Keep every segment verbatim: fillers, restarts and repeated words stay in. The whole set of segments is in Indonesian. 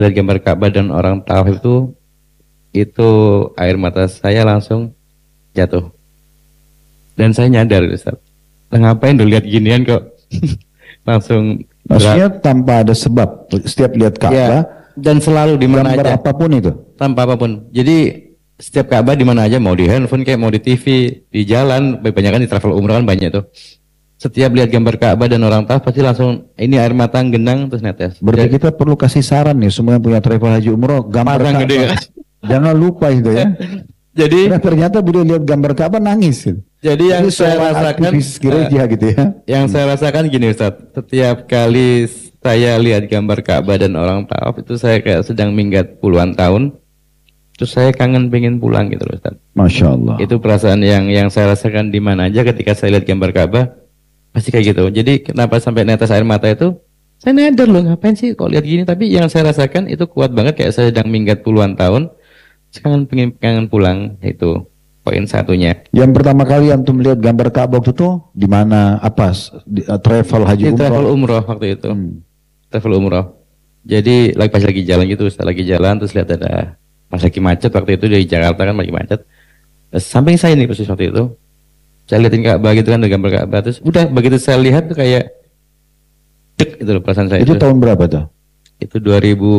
lihat gambar Ka'bah dan orang tawaf itu, itu air mata saya langsung jatuh. Dan saya nyadar, Ustaz, ngapain dulu lihat ginian kok langsung. Maksudnya berat. Tanpa ada sebab, setiap lihat Ka'bah, ya, dan selalu di mana aja, apapun itu, tanpa apapun. Jadi setiap Ka'bah di mana aja, mau di handphone kayak mau di T V, di jalan, banyak kan di travel umroh kan banyak tuh. Setiap lihat gambar Ka'bah dan orang tawaf pasti langsung ini air mata genang terus netes. Berarti jadi, kita perlu kasih saran nih semua yang punya travel haji umroh, gambar Ka'bah gede, kan? Jangan lupa itu ya. Jadi karena ternyata beliau lihat gambar Ka'bah nangis. Gitu. Jadi yang jadi, saya rasakan gereja gitu ya. Yang hmm. saya rasakan gini Ustaz, setiap kali saya lihat gambar Ka'bah dan orang tawaf itu saya kayak sedang minggat puluhan tahun. Terus saya kangen pengen pulang gitu loh Ustaz. Masya Allah. Itu perasaan yang yang saya rasakan di mana aja ketika saya lihat gambar Ka'bah pasti kayak gitu. Jadi kenapa sampai netes air mata itu? Saya nyadar loh ngapain sih kok lihat gini. Tapi yang saya rasakan itu kuat banget kayak saya sedang minggat puluhan tahun. Sekarang pengen pengen pulang itu poin satunya. Yang pertama kali antum lihat gambar Ka'bah itu tuh di mana? Apa? Di, uh, travel haji di umroh. Travel umroh waktu itu. Hmm. Travel umroh. Jadi lagi pas lagi jalan gitu, Ustaz, lagi jalan terus lihat ada pas lagi macet waktu itu dari Jakarta kan lagi macet. Samping saya nih persis waktu itu. Saya liatin Ka'bah gitu kan, ada gambar Ka'bah terus udah begitu saya lihat tuh kayak dek itu loh perasaan saya. Itu, itu tahun berapa tuh? Itu dua ribu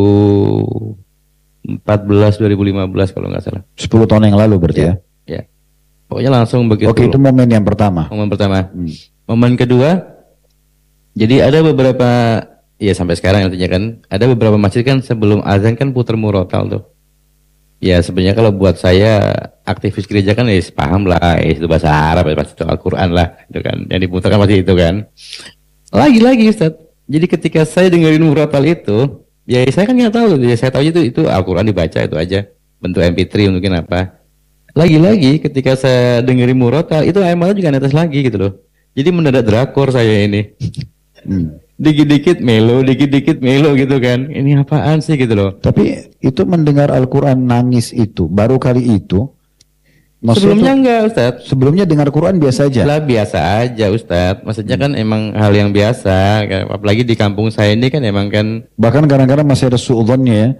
empat belas dua ribu lima belas kalau nggak salah. sepuluh tahun yang lalu berarti ya? Ya. Ya. Pokoknya langsung begitu. Oke, itu momen yang pertama. Momen pertama. Hmm. Momen kedua, jadi ada beberapa, ya sampai sekarang artinya kan, ada beberapa masjid kan sebelum azan kan putar murotal tuh. Ya sebenarnya kalau buat saya aktivis gereja kan ya paham lah, ya, itu bahasa Arab, ya, pasti itu Al-Quran lah, itu kan. Yang diputarkan pasti itu kan. Lagi-lagi Ustaz, jadi ketika saya dengerin murotal itu, ya saya kan nggak tahu, ya saya tahu itu itu Al-Quran dibaca itu aja, bentuk M P tiga mungkin apa. Lagi-lagi ketika saya dengerin murotal itu air mata juga netes lagi gitu loh. Jadi mendadak drakor saya ini. Hmm. Dikit-dikit melo, dikit-dikit melo gitu kan. Ini apaan sih gitu loh. Tapi itu mendengar Al-Quran nangis itu baru kali itu. Sebelumnya enggak Ustaz. Sebelumnya dengar Quran biasa aja. Lah biasa aja Ustaz. Maksudnya kan emang hal yang biasa. Apalagi di kampung saya ini kan emang kan. Bahkan kadang-kadang masih ada su'udhannya ya.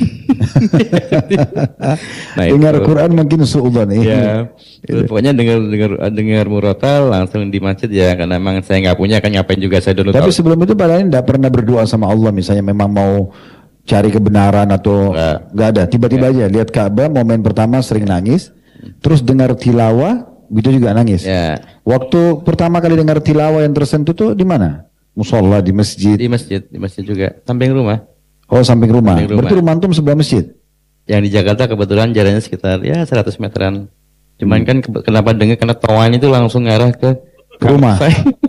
Nah, dengar Quran mungkin su'udhan ya. Ya. Pokoknya dengar dengar dengar murotal langsung di masjid ya. Karena emang saya nggak punya kan ngapain juga saya dulu. Tapi tahu. Sebelum itu padahal tidak pernah berdoa sama Allah misalnya memang mau cari kebenaran atau nggak ada. Tiba-tiba ya. Aja lihat Ka'bah momen pertama sering nangis. Terus dengar tilawah, gitu juga nangis. Ya. Waktu pertama kali dengar tilawah yang tersentuh tuh di mana? Musola, di masjid. Di masjid, di masjid juga. Samping rumah. Oh, samping rumah. Samping rumah. Berarti rumah antum sebelah masjid. Yang di Jakarta kebetulan jaraknya sekitar ya seratus meteran. Cuman hmm. kan ke, kenapa dengar karena toan itu langsung ngarah ke, ke rumah.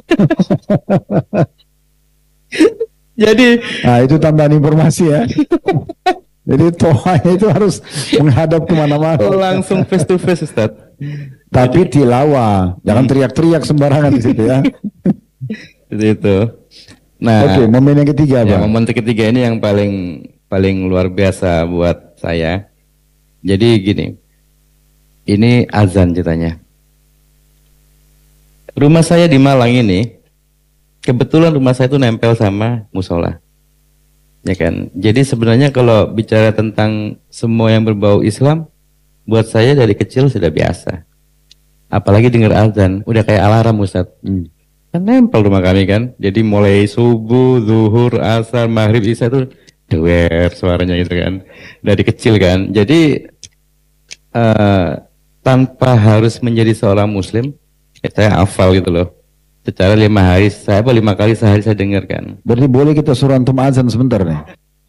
Jadi, nah itu tambahan informasi ya. Jadi toanya itu harus menghadap kemana-mana. Langsung face to face Ustaz. Tapi tilawah, jangan teriak-teriak sembarangan di situ ya. Itu itu. Nah, oke, okay, momen yang ketiga apa? Ya, momen ketiga ini yang paling paling luar biasa buat saya. Jadi gini, ini azan ceritanya. Rumah saya di Malang ini, kebetulan rumah saya itu nempel sama musola. Ya kan, jadi sebenarnya kalau bicara tentang semua yang berbau Islam, buat saya dari kecil sudah biasa. Apalagi dengar azan, udah kayak alarm Ustaz. Hmm. Kan nempel rumah kami kan, jadi mulai subuh, zuhur, asar, maghrib, isya itu dewer suaranya gitu kan, dari kecil kan. Jadi uh, tanpa harus menjadi seorang Muslim, ya saya hafal gitu loh. Secara lima hari, saya apa lima kali sehari saya dengarkan. Berarti boleh kita suruh antum azan sebentar nih.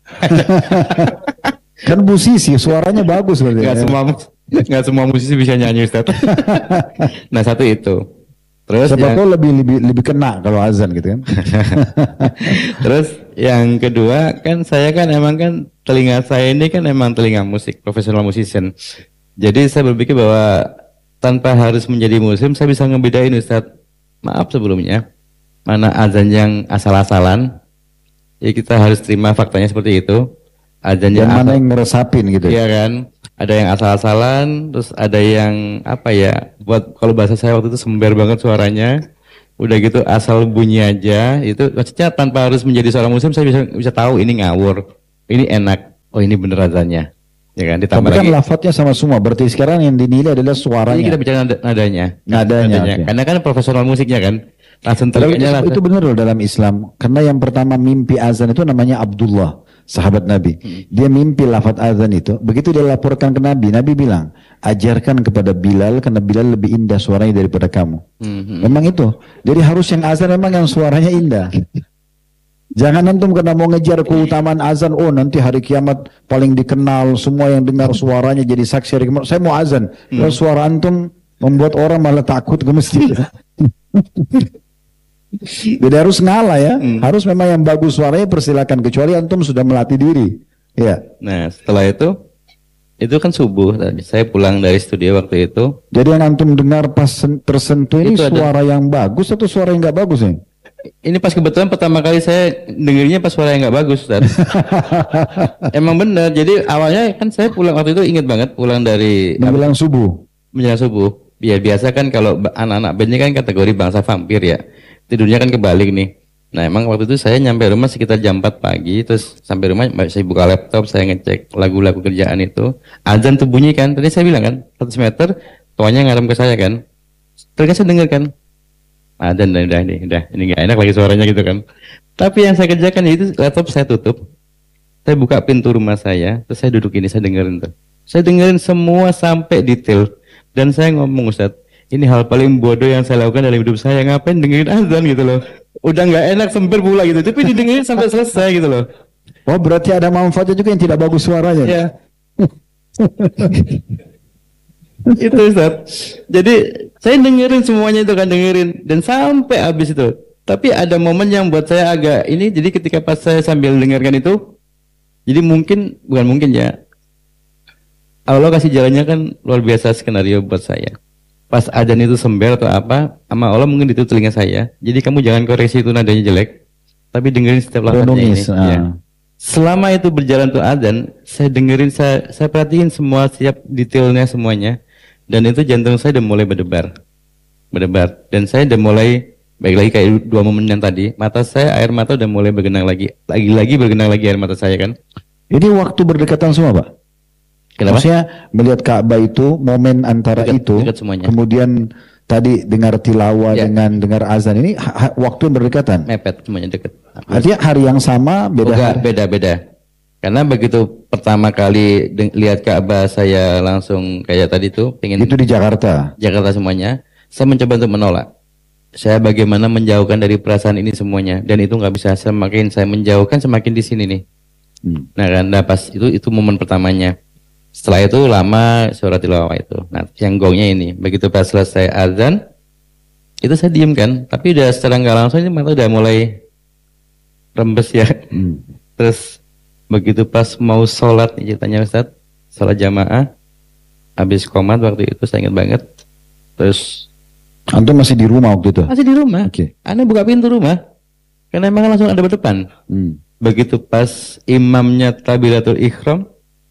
Kan musisi, suaranya bagus berarti. Gak ya? semua, gak semua musisi bisa nyanyi Ustaz. Nah satu itu. Terus siapa tahu lebih lebih lebih kena kalau azan gitu kan. Terus yang kedua kan saya kan emang kan telinga saya ini kan emang telinga musik, profesional musician. Jadi saya berpikir bahwa tanpa harus menjadi muslim saya bisa ngebedain Ustaz. Maaf sebelumnya, mana azan yang asal-asalan, ya kita harus terima faktanya seperti itu. Azan yang, yang mana asal, yang ngeresapin gitu. Iya kan, ada yang asal-asalan, terus ada yang apa ya, buat kalau bahasa saya waktu itu sember banget suaranya. Udah gitu asal bunyi aja, itu maksudnya tanpa harus menjadi seorang muslim saya bisa bisa tahu ini ngawur, ini enak. oh ini bener azannya. Ya kan, ditambah tapi kan lagi lafadznya sama semua. Berarti sekarang yang dinilai adalah suaranya. Jadi kita bicara nada, nadanya. Nadanya. nadanya. Okay. Karena kan profesional musiknya kan. Langsung itu, itu benar loh dalam Islam. Karena yang pertama mimpi azan itu namanya Abdullah, sahabat Nabi. Hmm. Dia mimpi lafadz azan itu. Begitu dia laporkan ke Nabi, Nabi bilang, ajarkan kepada Bilal karena Bilal lebih indah suaranya daripada kamu. Hmm. Memang itu. Jadi harus yang azan memang yang suaranya indah. Jangan antum karena mau ngejar keutamaan azan, oh nanti hari kiamat paling dikenal, semua yang dengar suaranya jadi saksi hari kiamat. Saya mau azan. Hmm. Kalau suara antum membuat orang malah takut ke masjid. Jadi harus ngalah ya. Hmm. Harus memang yang bagus suaranya persilakan, kecuali antum sudah melatih diri. Ya. Nah, setelah itu itu kan subuh tadi. Saya pulang dari studio waktu itu. Jadi yang antum dengar pas tersentuh ini suara ada... yang bagus atau suara yang nggak bagus ya? Ini pas kebetulan pertama kali saya dengernya pas suara yang nggak bagus, Ustaz. Emang benar. Jadi awalnya kan saya pulang waktu itu, ingat banget pulang dari menjelang subuh. Menjelang subuh. Ya biasa kan kalau anak-anak bandnya kan kategori bangsa vampir ya. Tidurnya kan kebalik nih. Nah emang waktu itu saya nyampe rumah sekitar jam empat pagi. Terus sampai rumah saya buka laptop, saya ngecek lagu-lagu kerjaan itu. Azan tuh bunyi kan. Tadi saya bilang kan seratus meter tuanya ngarem ke saya kan. Terus saya denger kan, azan udah, udah nih, udah ini gak enak lagi suaranya gitu kan. Tapi yang saya kerjakan itu laptop saya tutup, saya buka pintu rumah saya, terus saya duduk ini, saya dengerin tuh, saya dengerin semua sampai detail, dan saya ngomong, Ustadz, ini hal paling bodoh yang saya lakukan dalam hidup saya, ngapain dengerin azan gitu loh, udah nggak enak sempir pula gitu, tapi didengerin sampai selesai gitu loh. Oh berarti ada manfaatnya juga yang tidak bagus suaranya. Ya. Itu Ustaz. Jadi saya dengerin semuanya itu kan, dengerin dan sampai habis itu. Tapi ada momen yang buat saya agak ini, jadi ketika pas saya sambil dengarkan itu, jadi mungkin bukan mungkin ya, Allah kasih jalannya kan luar biasa skenario buat saya. Pas azan itu sembel atau apa, sama Allah mungkin itu telinga saya. Jadi kamu jangan koreksi itu nadanya jelek, tapi dengerin setiap lafaznya ini. Ah. Ya. Selama itu berjalan tuh azan, saya dengerin, saya, saya perhatiin semua setiap detailnya semuanya. Dan itu jantung saya udah mulai berdebar, berdebar. Dan saya udah mulai, baik lagi kayak dua momen yang tadi, mata saya, air mata udah mulai bergenang lagi, lagi-lagi bergenang lagi air mata saya kan. Ini waktu berdekatan semua, Pak? Kenapa? Maksudnya melihat Ka'bah itu, momen antara dekat, itu, dekat kemudian tadi dengar tilawah ya, dengan dengar azan, ini ha, ha, waktu yang berdekatan? Mepet, semuanya dekat. Artinya hari yang sama, beda hari? Beda-beda. Karena begitu pertama kali lihat Ka'bah saya langsung kayak tadi tuh pengen. Itu di Jakarta? Jakarta semuanya. Saya mencoba untuk menolak. Saya bagaimana menjauhkan dari perasaan ini semuanya. Dan itu nggak bisa, semakin saya menjauhkan semakin di sini nih. Hmm. Nah kan, nah pas itu itu momen pertamanya. Setelah itu lama suara tilawah itu. Nah yang gongnya ini. Begitu pas selesai azan, itu saya diem kan. Tapi udah secara nggak langsung ini mata udah mulai rembes ya. Hmm. Terus begitu pas mau sholat nih ceritanya Ustaz, sholat jamaah, habis qomat waktu itu saya ingat banget. Terus antum masih di rumah waktu itu? Masih di rumah. Oke. Okay. Anda buka pintu rumah, karena emang langsung ada berdepan. Hmm. Begitu pas imamnya takbiratul ihram,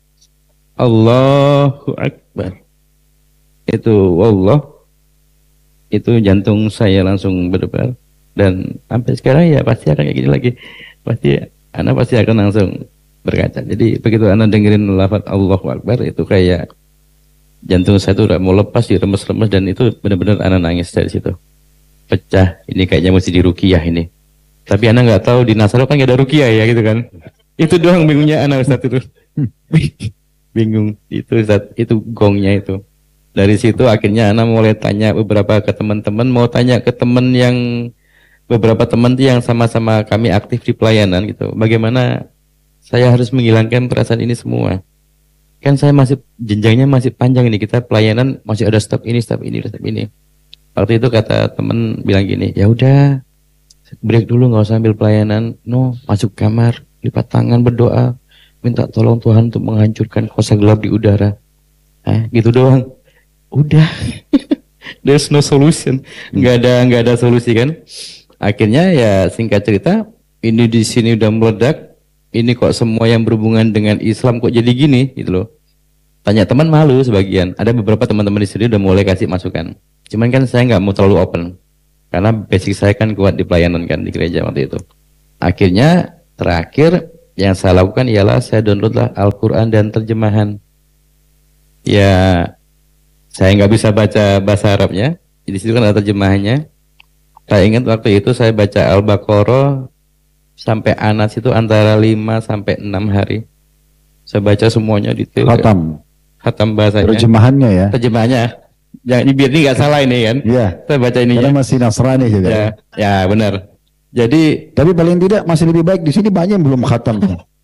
Allahu Akbar, itu Allah, itu jantung saya langsung berdebar. Dan sampai sekarang ya pasti akan kayak gini lagi. Pasti Anda pasti akan langsung berkaca. Jadi begitu Anda dengerin lafaz Allahu Akbar, itu kayak jantung saya tuh udah mau lepas, diremes-remes, dan itu benar-benar Anda nangis dari situ. Pecah. Ini kayaknya mesti diruqyah ini. Tapi Anda nggak tahu di Nasrani kan nggak ada ruqyah ya gitu kan. Itu doang bingungnya Anda Ustaz itu. Bingung itu Ustaz, itu gongnya itu. Dari situ akhirnya Anda mulai tanya beberapa ke teman-teman, mau tanya ke teman yang beberapa teman yang sama-sama kami aktif di pelayanan gitu. Bagaimana saya harus menghilangkan perasaan ini semua. Kan saya masih, jenjangnya masih panjang ini. Kita pelayanan masih ada step ini, step ini, step ini. Waktu itu kata teman bilang gini, ya udah break dulu, nggak usah ambil pelayanan. No, masuk kamar, lipat tangan, berdoa, minta tolong Tuhan untuk menghancurkan kuasa gelap di udara. Eh, gitu doang. Udah. There's no solution. Nggak ada, nggak ada solusi kan. Akhirnya ya singkat cerita, ini di sini udah meledak. Ini kok semua yang berhubungan dengan Islam kok jadi gini gitu loh. Tanya teman malu sebagian. Ada beberapa teman-teman di sini udah mulai kasih masukan. Cuman kan saya nggak mau terlalu open. Karena basic saya kan kuat di pelayanan kan di gereja waktu itu. Akhirnya terakhir yang saya lakukan ialah saya downloadlah Al-Quran dan terjemahan. Ya, saya nggak bisa baca bahasa Arabnya, di situ kan ada terjemahannya. Saya ingat waktu itu saya baca Al-Baqarah sampai Anas itu antara lima sampai enam hari. Saya baca semuanya detail. Khatam. Khatam bahasanya. Terjemahannya ya. Terjemahannya. Jangan biar ini nggak salah ini kan. Iya. Saya baca ini. Karena masih Nasrani juga. Ya, ya benar. Jadi, tapi paling tidak masih lebih baik di sini banyak yang belum khatam.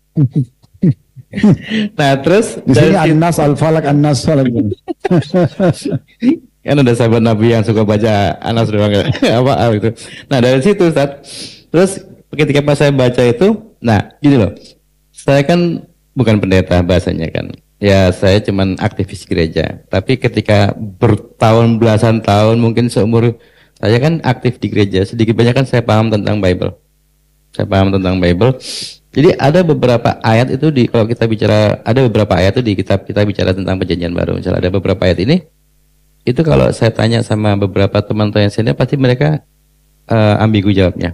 Nah terus di sini An-Nas Al-Falak An-Nas Falak. Kan ada sahabat Nabi yang suka baca Anas doang apa itu. Nah dari situ Ustaz, terus ketika pas saya baca itu, nah gini loh, saya kan bukan pendeta bahasanya kan. Ya saya cuman aktivis gereja. Tapi ketika bertahun belasan tahun mungkin seumur saya kan aktif di gereja, sedikit banyak kan saya paham tentang Bible. Saya paham tentang Bible. Jadi ada beberapa ayat itu di kalau kita bicara ada beberapa ayat itu di kitab kita bicara tentang perjanjian baru. Misalnya ada beberapa ayat ini itu kalau saya tanya sama beberapa teman-teman yang senior pasti mereka uh, ambigu jawabnya.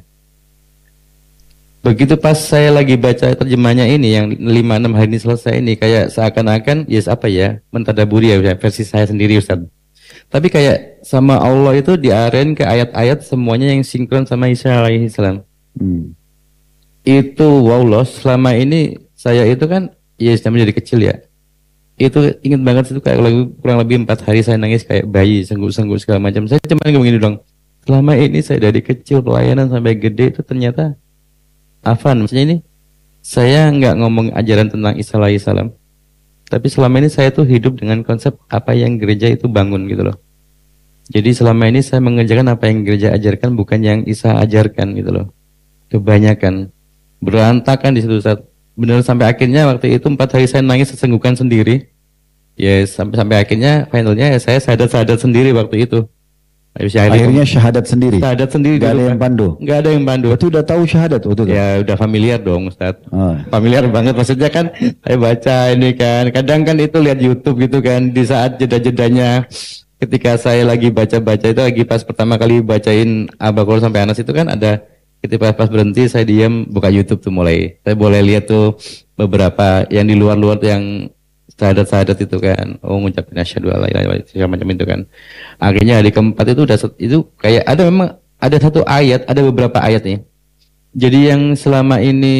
Begitu pas saya lagi baca terjemahnya ini yang lima enam hari ini selesai ini kayak seakan-akan yes apa ya mentadaburi ya versi saya sendiri Ustaz. Tapi kayak sama Allah itu diaren ke ayat-ayat semuanya yang sinkron sama Isa alaihi salam. Hmm. Itu wow loh, selama ini saya itu kan ya namanya dari kecil ya. Itu ingat banget itu kayak lagi, kurang lebih empat hari saya nangis kayak bayi, sengguk-sengguk segala macam. Saya cuma ngomong gini dong. Selama ini saya dari kecil pelayanan sampai gede itu ternyata afan. Maksudnya ini saya nggak ngomong ajaran tentang Isa alaihi salam. Tapi selama ini saya tuh hidup dengan konsep apa yang gereja itu bangun gitu loh. Jadi selama ini saya mengerjakan apa yang gereja ajarkan bukan yang Isa ajarkan gitu loh. Kebanyakan berantakan di situ Ustaz. Benar sampai akhirnya waktu itu empat hari saya nangis sesenggukan sendiri. Ya yes, sampai sampai akhirnya finalnya ya saya syahadat-syahadat sendiri waktu itu. Akhirnya syahadat sendiri. Syahadat sendiri. Gak ada yang pandu. Gak ada yang pandu. Berarti udah tahu syahadat waktu itu? Ya udah familiar dong Ustaz. Oh. Familiar banget maksudnya kan. Saya baca ini kan. Kadang kan itu lihat YouTube gitu kan. Di saat jeda-jedanya. Ketika saya lagi baca-baca itu lagi pas pertama kali bacain Al-Baqarah sampai Anas itu kan ada. Ketika pas berhenti saya diam buka YouTube tuh mulai. Saya boleh lihat tuh beberapa yang di luar-luar tuh yang syahadat-syahadat itu kan, oh ngucapin asyhadu alla ilaha illallah segala macam itu kan. Akhirnya hari keempat itu udah itu kayak ada memang ada satu ayat, ada beberapa ayat nih. Jadi yang selama ini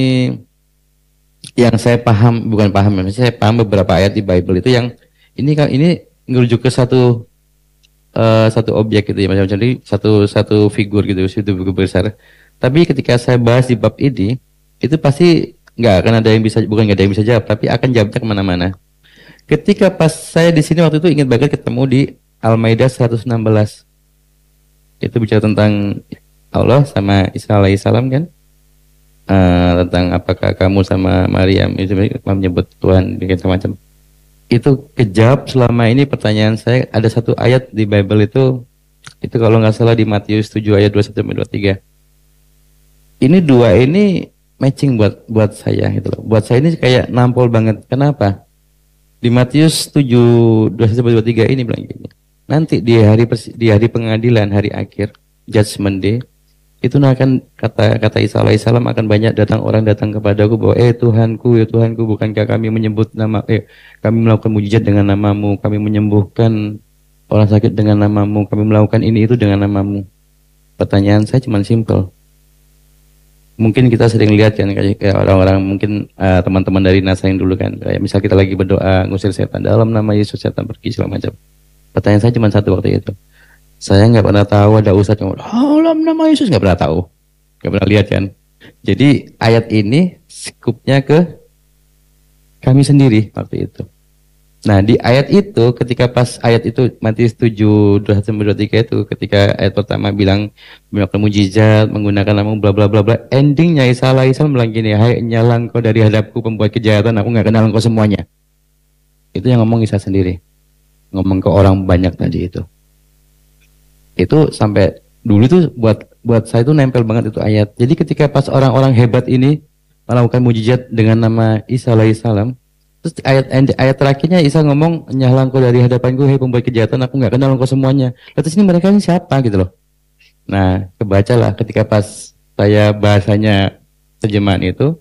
yang saya paham bukan paham, saya paham beberapa ayat di Bible itu yang ini kan ini ngerujuk ke satu uh, satu objek gitu ya macam-macam jadi satu satu figur gitu, satu figur besar. Tapi ketika saya bahas di bab ini itu pasti nggak akan ada yang bisa bukan nggak ada yang bisa jawab, tapi akan jawabnya kemana-mana. Ketika pas saya di sini waktu itu ingat banget ketemu di Al-Maidah seratus enam belas. Itu bicara tentang Allah sama Isa alaihi salam kan. Uh, tentang apakah kamu sama Maryam itu menyebut Tuhan bikin macam. Itu kejawab selama ini pertanyaan saya ada satu ayat di Bible itu itu kalau nggak salah di Matius tujuh ayat dua puluh satu sampai dua puluh tiga. Ini dua ini matching buat buat saya gitu loh. Buat saya ini kayak nampol banget. Kenapa? Di Matius tujuh dua puluh satu sampai dua puluh tiga ini bilang gini. Nanti di hari di hari pengadilan, hari akhir, judgment day, itu akan kata kata Isa alaihissalam akan banyak datang orang datang kepadaku bahwa eh Tuhanku, ya Tuhanku, bukankah kami menyebut nama eh kami melakukan mujizat dengan namamu, kami menyembuhkan orang sakit dengan namamu, kami melakukan ini itu dengan namamu. Pertanyaan saya cuma simple. Mungkin kita sering lihat kan kayak orang-orang mungkin uh, teman-teman dari Nasrani dulu kan kayak misal kita lagi berdoa ngusir setan dalam nama Yesus setan pergi segala macam. Pertanyaan saya cuma satu waktu itu. Saya nggak pernah tahu ada ustadz yang dalam nama Yesus, nggak pernah tahu, nggak pernah lihat kan. Jadi ayat ini skupnya ke kami sendiri waktu itu. Nah di ayat itu ketika pas ayat itu Matius tujuh dua puluh satu sampai dua puluh tiga itu ketika ayat pertama bilang melakukan mujizat menggunakan nama bla bla bla bla, endingnya Isa alaihissalam bilang gini, hai nyala engkau dari hadapku pembuat kejahatan, aku nggak kenal engkau semuanya. Itu yang ngomong Isa sendiri, ngomong ke orang banyak tadi itu. Itu sampai dulu tuh buat buat saya itu nempel banget itu ayat. Jadi ketika pas orang-orang hebat ini melakukan mujizat dengan nama Isa alaihissalam, terus ayat ayat terakhirnya Isa ngomong nyala engkau dari hadapanku hai pembuat kejahatan, aku nggak kenal engkau semuanya. Lalu sini mereka ini siapa gitu loh. Nah kebacalah ketika pas saya bahasanya terjemahan itu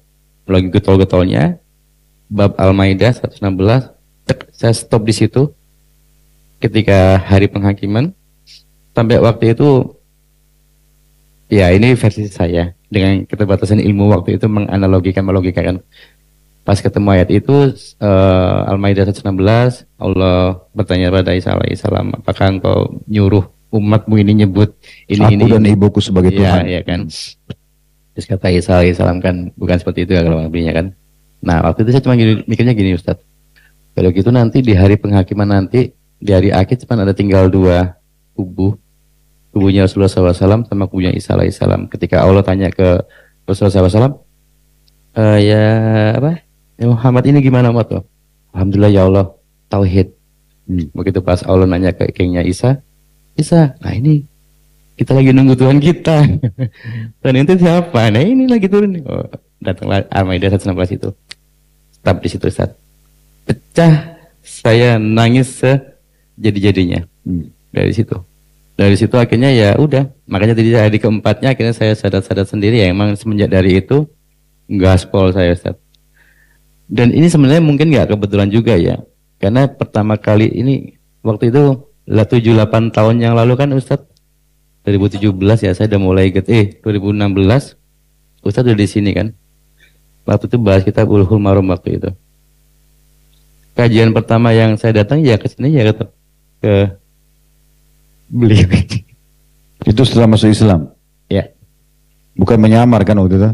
lagi getol-getolnya, bab Al-Maidah seratus enam belas, tek, saya stop di situ. Ketika hari penghakiman, sampai waktu itu, ya ini versi saya, dengan keterbatasan ilmu waktu itu menganalogikan, melogikakan. Pas ketemu ayat itu, uh, Al-Maidah seratus enam belas, Allah bertanya pada Isa alaihissalam, apakah engkau nyuruh umatmu ini nyebut ini, aku ini, dan ini. ibuku sebagai ya, Tuhan. Ya kan. Terus kata Isa alaihissalam kan, bukan seperti itu ya kalau nabinya kan. Nah waktu itu saya cuma gini, mikirnya gini Ustaz, kalau gitu nanti di hari penghakiman nanti, di hari akhir cuma ada tinggal dua kubu, kubunya Rasulullah shallallahu alaihi wasallam sama kubunya Isa alaihissalam. Ketika Allah tanya ke Rasulullah shallallahu alaihi wasallam, e, ya apa, ya Muhammad ini gimana umat lo? Alhamdulillah ya Allah, tauhid. Hmm. Begitu pas Allah nanya ke kengnya Isa, Isa, nah ini kita lagi nunggu Tuhan kita. Tuhan itu siapa? Nah ini lagi turun. Oh, datanglah Al-Maidah seratus enam belas itu. Stop di situ Ustaz. Pecah, saya nangis sejadi-jadinya. Hmm. Dari situ. Dari situ akhirnya ya udah. Makanya tadi hari keempatnya akhirnya saya sadar-sadar sendiri ya emang semenjak dari itu gaspol saya Ustaz. Dan ini sebenarnya mungkin nggak kebetulan juga ya. Karena pertama kali ini waktu itu tujuh delapan tahun yang lalu kan Ustaz, dua ribu tujuh belas ya saya udah mulai get eh dua ribu enam belas Ustaz udah di sini kan. Waktu itu bahas kita Bulughul Maram waktu itu. Kajian pertama yang saya datang ya ke sini ya ke, ke beliau. Itu setelah masuk Islam. Ya. Bukan menyamar kan waktu itu?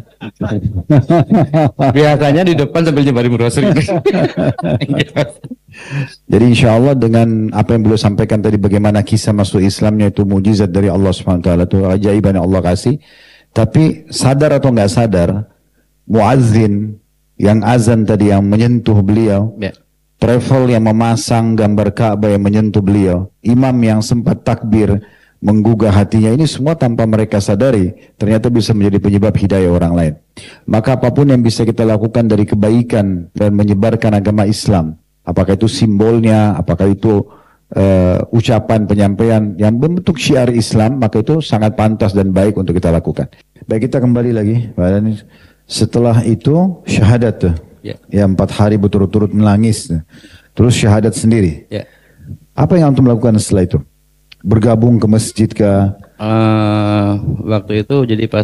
Biasanya di depan sambil nyebarin brosur. Jadi insya Allah dengan apa yang beliau sampaikan tadi bagaimana kisah masuk Islamnya itu mujizat dari Allah subhanahu wa taala, itu ajaiban yang Allah kasih. Tapi sadar atau nggak sadar, muazzin yang azan tadi yang menyentuh beliau, ya. Travel yang memasang gambar Ka'bah yang menyentuh beliau, imam yang sempat takbir menggugah hatinya, ini semua tanpa mereka sadari ternyata bisa menjadi penyebab hidayah orang lain. Maka apapun yang bisa kita lakukan dari kebaikan dan menyebarkan agama Islam, apakah itu simbolnya, apakah itu uh, ucapan penyampaian yang berbentuk syiar Islam, maka itu sangat pantas dan baik untuk kita lakukan. Baik, kita kembali lagi. Setelah itu syahadat tuh, ya. Ya empat hari berturut-turut menangis, terus syahadat sendiri. Ya. Apa yang antum lakukan setelah itu? Bergabung ke masjid ke? Uh, waktu itu jadi pas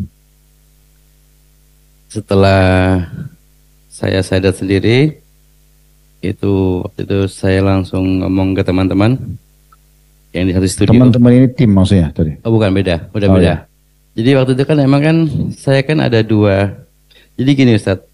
setelah saya syahadat sendiri, itu waktu itu saya langsung ngomong ke teman-teman yang di satu studio. Teman-teman ini tim maksudnya tadi? Oh bukan, beda, udah oh, beda. Ya. Jadi waktu itu kan emang kan saya kan ada dua. Jadi gini Ustadz,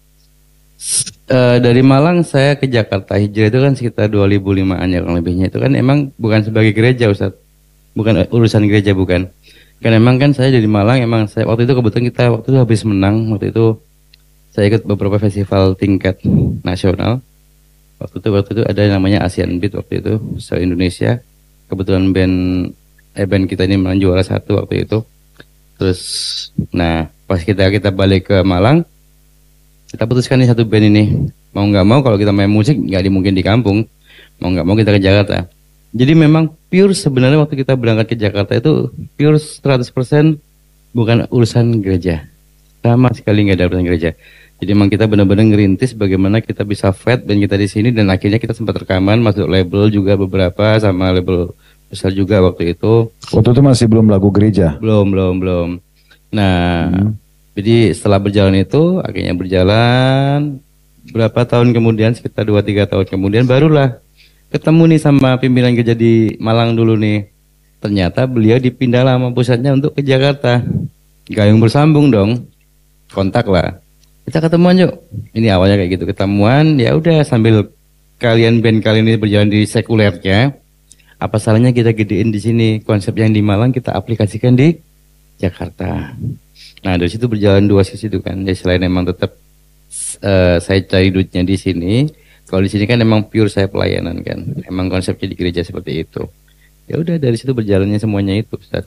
uh, dari Malang saya ke Jakarta hijrah itu kan sekitar dua ribu lima-an ya kurang lebihnya. Itu kan emang bukan sebagai gereja Ustadz, bukan urusan gereja, bukan. Kan emang kan saya dari Malang, emang saya waktu itu kebetulan kita waktu itu habis menang, waktu itu saya ikut beberapa festival tingkat nasional. Waktu itu waktu itu ada yang namanya Asian Beat waktu itu se-Indonesia. Kebetulan band eh band kita ini menang juara satu waktu itu. Terus nah pas kita kita balik ke Malang, kita putuskan nih satu band ini mau nggak mau kalau kita main musik nggak dimungkin di kampung, mau nggak mau kita ke Jakarta. Jadi memang pure sebenarnya waktu kita berangkat ke Jakarta itu pure seratus persen bukan urusan gereja, sama sekali nggak ada urusan gereja. Jadi memang kita benar-benar ngerintis bagaimana kita bisa fight dan kita di sini, dan akhirnya kita sempat rekaman masuk label juga beberapa sama label besar juga waktu itu. Waktu itu masih belum lagu gereja? Belum, belum, belum. Nah, hmm. jadi setelah berjalan itu, akhirnya berjalan berapa tahun kemudian, sekitar dua tiga tahun kemudian barulah ketemu nih sama pimpinan gereja di Malang dulu nih. Ternyata beliau dipindah lama pusatnya untuk ke Jakarta. Gayung bersambung dong, kontak lah. Kita ketemuan yuk. Ini awalnya kayak gitu, ketemuan, ya udah sambil kalian band kalian ini berjalan di sekulernya. Apa salahnya kita gedein di sini, konsep yang di Malang kita aplikasikan di Jakarta. Nah dari situ berjalan dua sisi itu kan. Ya selain emang tetap uh, saya cari duitnya di sini, kalau di sini kan emang pure saya pelayanan kan. Emang konsepnya di gereja seperti itu. Ya udah dari situ berjalannya semuanya itu, Ustaz.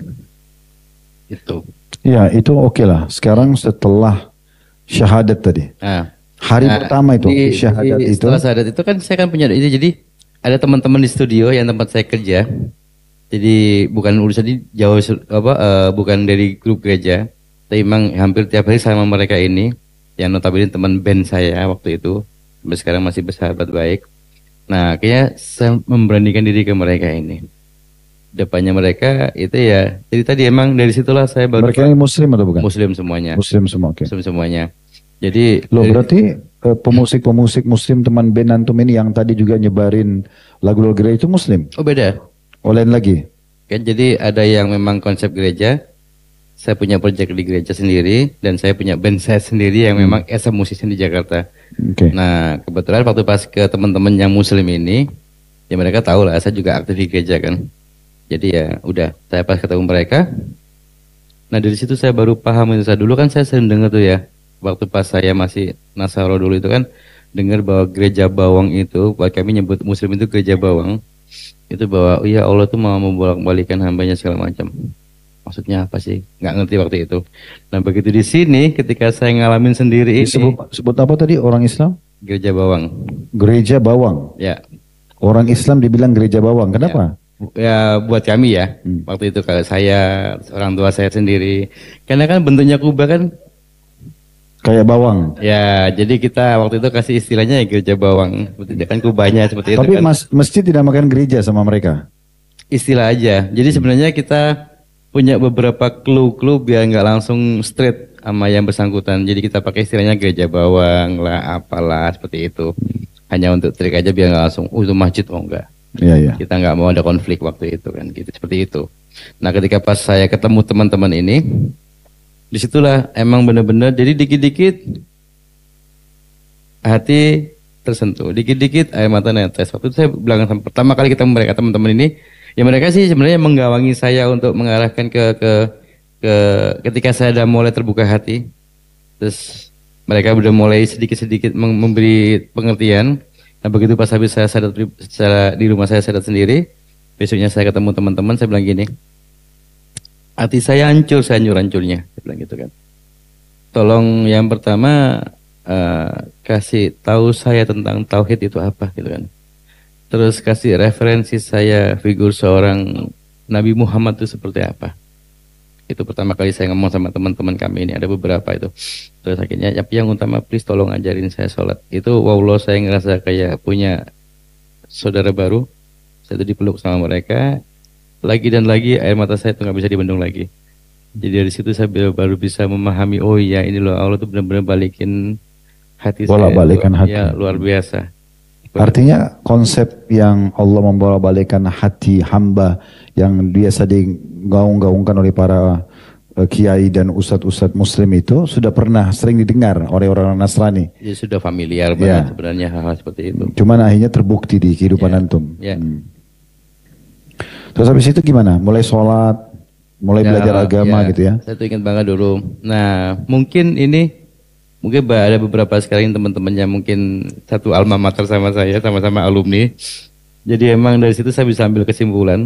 Itu. Ya itu oke okay lah. Sekarang setelah syahadat tadi. Nah, hari nah, pertama itu di, syahadat di, itu. Setelah syahadat itu kan saya kan punya ini, jadi ada teman-teman di studio yang tempat saya kerja. Jadi bukan urusan di jauh apa uh, bukan dari grup gereja, tapi memang hampir tiap hari sama mereka ini. yang notabene teman band saya waktu itu, sampai sekarang masih bersahabat baik. Nah, kayaknya saya memberanikan diri ke mereka ini. Depannya mereka itu ya, jadi tadi emang dari situlah saya baru. Mereka ini muslim atau bukan? Muslim semuanya. Muslim semua, oke. Okay. Muslim semuanya. Jadi loh berarti uh, pemusik-pemusik muslim teman band antum ini yang tadi juga nyebarin lagu-lagu gereja itu muslim? Oh beda. Oh lain lagi? Kan jadi ada yang memang konsep gereja. Saya punya proyek di gereja sendiri dan saya punya band saya sendiri yang hmm. memang as a musician di Jakarta. Okay. Nah kebetulan waktu pas ke teman-teman yang muslim ini, ya mereka tahu lah saya juga aktif di gereja kan. Jadi ya udah saya pas ketemu mereka. Nah dari situ saya baru paham itu. Saya dulu kan saya sering dengar tuh ya, waktu pas saya masih Nasaro dulu itu kan dengar bahwa gereja bawang itu, buat kami nyebut muslim itu gereja bawang, itu bahwa oh ya Allah tuh mau membolak-balikan hambanya segala macam. Maksudnya apa sih? Nggak ngerti waktu itu. Nah begitu di sini ketika saya ngalamin sendiri disebut, ini. Sebut apa tadi orang Islam? Gereja bawang. Gereja bawang. Ya. Orang Islam dibilang gereja bawang. Kenapa? Ya. Ya buat kami ya, hmm. waktu itu kalau saya, orang tua saya sendiri, karena kan bentuknya kubah kan kayak bawang. Ya, jadi kita waktu itu kasih istilahnya ya gereja bawang, seperti kan kubahnya seperti Tapi itu. Tapi kan. mas, masjid tidak makan gereja sama mereka. Istilah aja. Jadi hmm. sebenarnya kita punya beberapa clue-clue biar nggak langsung straight sama yang bersangkutan. Jadi kita pakai istilahnya gereja bawang lah, apalah seperti itu. Hanya untuk trik aja biar nggak langsung, oh itu masjid, oh enggak. Ya, ya. Kita nggak mau ada konflik waktu itu kan, gitu seperti itu. Nah ketika pas saya ketemu teman-teman ini, disitulah emang benar-benar jadi dikit-dikit hati tersentuh, dikit-dikit air mata netes. Waktu itu saya bilang pertama kali ketemu mereka teman-teman ini, ya mereka sih sebenarnya menggawangi saya untuk mengarahkan ke ke ke ketika saya sudah mulai terbuka hati, terus mereka sudah mulai sedikit-sedikit memberi pengertian. Nah begitu pas habis saya sadar secara di rumah saya sadar sendiri, besoknya saya ketemu teman-teman, saya bilang gini, hati saya hancur, saya hancur-hancurnya, saya bilang gitu kan. Tolong yang pertama uh, kasih tahu saya tentang tauhid itu apa gitu kan. Terus kasih referensi saya figur seorang Nabi Muhammad itu seperti apa. Itu pertama kali saya ngomong sama teman-teman kami ini, ada beberapa itu. Terus akhirnya yang utama please tolong ajarin saya sholat. Itu wallah saya ngerasa kayak punya saudara baru. Saya itu dipeluk sama mereka. Lagi dan lagi air mata saya itu gak bisa dibendung lagi. Jadi dari situ saya baru bisa memahami, oh iya ini loh Allah tuh benar-benar balikin hati Bola saya. Balikan hati. Ya luar biasa. Artinya konsep yang Allah membawa balikan hati hamba yang biasa digaung-gaungkan oleh para uh, kiai dan ustadz-ustadz muslim itu sudah pernah sering didengar oleh orang Nasrani. Ya sudah familiar banget ya. Sebenarnya hal-hal seperti itu. Cuman akhirnya terbukti di kehidupan ya. antum. Ya. Hmm. Terus habis itu gimana? Mulai sholat, mulai ya, belajar agama ya, gitu ya? Saya tuh ingat banget dulu. Nah mungkin ini mungkin ada beberapa sekarang teman-teman yang mungkin satu alma mater sama saya, sama-sama alumni. Jadi emang dari situ saya bisa ambil kesimpulan.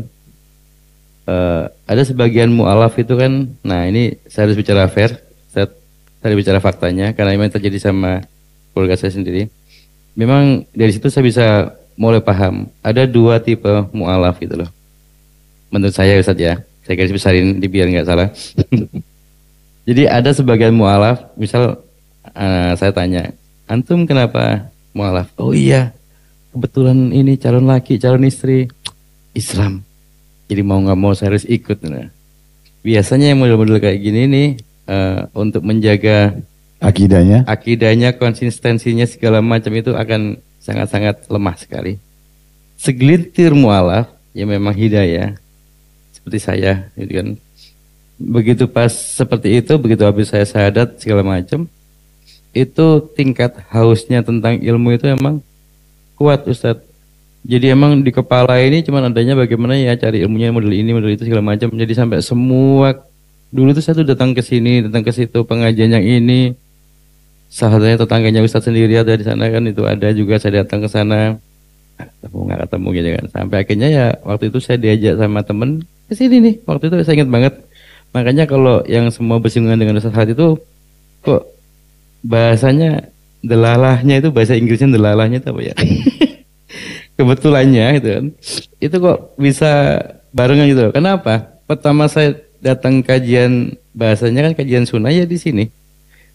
Uh, ada sebagian mu'alaf itu kan, nah ini saya harus bicara fair, saya, saya harus bicara faktanya, karena memang terjadi sama keluarga saya sendiri. Memang dari situ saya bisa mulai paham, ada dua tipe mu'alaf gitu loh. Menurut saya Ustadz ya, saya garis besarin di biar nggak salah. Jadi ada sebagian mu'alaf, misal Uh, saya tanya, antum kenapa mualaf? Oh iya, kebetulan ini calon laki, calon istri Islam. Jadi mau nggak mau saya harus ikut. Nah, biasanya yang model-model kayak gini nih uh, untuk menjaga akidahnya, akidahnya, konsistensinya segala macam itu akan sangat-sangat lemah sekali. Segelintir mualaf yang memang hidayah seperti saya, gitu kan. Begitu pas seperti itu, begitu habis saya syahadat segala macam. Itu tingkat hausnya tentang ilmu itu emang kuat Ustadz. Jadi emang di kepala ini cuman adanya bagaimana ya cari ilmunya model ini, model itu segala macam. Jadi sampai semua dulu tuh saya tuh datang ke sini, datang ke situ pengajian yang ini. Sahabatnya tetangganya Ustadz sendiri ada di sana kan itu ada juga saya datang ke sana. Ketemu nggak ketemu gitu kan. Sampai akhirnya ya waktu itu saya diajak sama temen ke sini nih. Waktu itu saya ingat banget. Makanya kalau yang semua bersinggungan dengan Ustadz Khalid itu kok bahasanya delalahnya itu bahasa Inggrisnya delalahnya itu apa ya? Kebetulannya itu kan. Itu kok bisa barengan gitu loh. Kenapa? Pertama saya datang kajian bahasanya kan kajian sunnah ya di sini.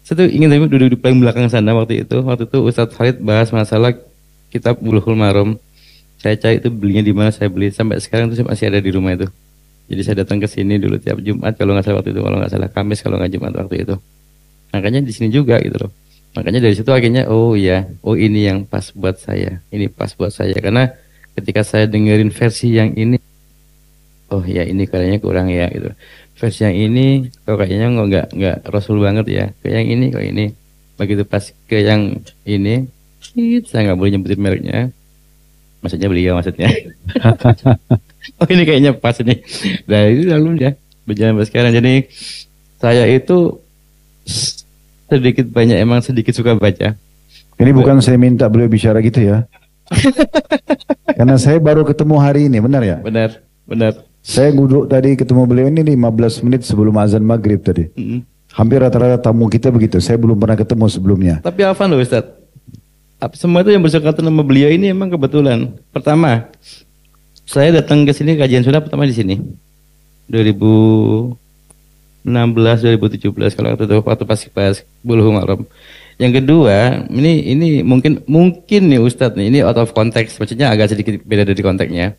Saya tuh ingin duduk di paling belakang sana waktu itu. Waktu itu Ustadz Khalid bahas masalah kitab Bulughul Maram. Saya cari itu belinya di mana, saya beli sampai sekarang itu masih ada di rumah itu. Jadi saya datang ke sini dulu tiap Jumat kalau nggak salah waktu itu, kalau nggak salah Kamis kalau nggak Jumat waktu itu. Makanya di sini juga gitu loh. Makanya dari situ akhirnya oh iya, oh ini yang pas buat saya, ini pas buat saya. Karena ketika saya dengerin versi yang ini, oh ya ini kayaknya kurang ya gitu. Versi yang ini kok kayaknya nggak nggak nggak Rasul banget ya. Ke yang ini kok ini. Begitu pas ke yang ini, saya nggak boleh nyebutin mereknya. Maksudnya beliau maksudnya. Oh ini kayaknya pas ini. Nah itu lalu ya berjalan sampai sekarang. Jadi saya itu sedikit banyak emang sedikit suka baca. Ini bukan saya minta beliau bicara gitu ya. Karena saya baru ketemu hari ini, benar ya? Benar, benar. Saya duduk tadi ketemu beliau ini lima belas menit sebelum azan maghrib tadi. Mm-hmm. Hampir rata-rata tamu kita begitu. Saya belum pernah ketemu sebelumnya. Tapi apa loh Ustadz? Semua itu yang bersangkutan nama beliau ini emang kebetulan. Pertama, saya datang ke sini kajian sunnah pertama di sini. dua ribu enam belas dua ribu tujuh belas kalau waktu itu waktu pas pas Bulughul Maram. Yang kedua, ini ini mungkin mungkin nih Ustadz nih, ini out of context, maksudnya agak sedikit beda dari konteksnya.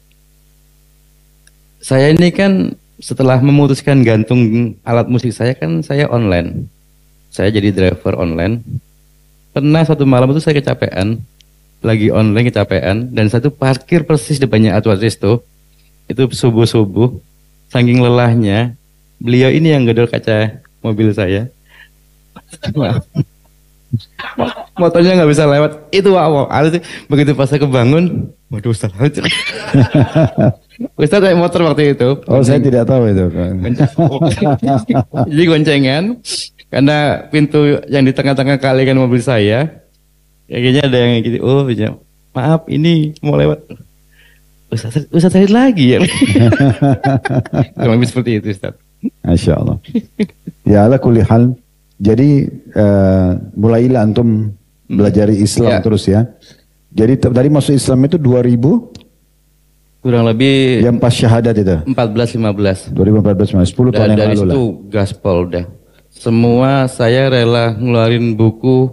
Saya ini kan setelah memutuskan gantung alat musik saya kan saya online. Saya jadi driver online. Pernah satu malam itu saya kecapean, lagi online kecapean, dan satu parkir persis depannya Atwat Resto. Itu subuh-subuh, saking lelahnya, beliau ini yang gedor kaca mobil saya. Motornya nggak bisa lewat, itu wow, wow. Begitu pas saya kebangun, waduh Ustaz. Ustaz naik motor waktu itu. Oh gonceng. Saya tidak tahu itu. Jadi goncengan. Karena pintu yang di tengah-tengah kali kan mobil saya, kayaknya ada yang gitu, oh ya, maaf ini mau lewat. Ustaz, Ustaz Said lagi ya. Kurang lebih seperti itu Ustaz. Masya Allah. Ya ala kulli hal. Jadi uh, mulailah antum belajar Islam ya. Terus ya. Jadi tadi masuk Islam itu dua ribu? Kurang lebih. Yang pas syahadat itu? empat belas lima belas. dua ribu empat belas lima belas, sepuluh tahun yang lalu lah. Dari situ gaspol dah. Semua saya rela ngeluarin buku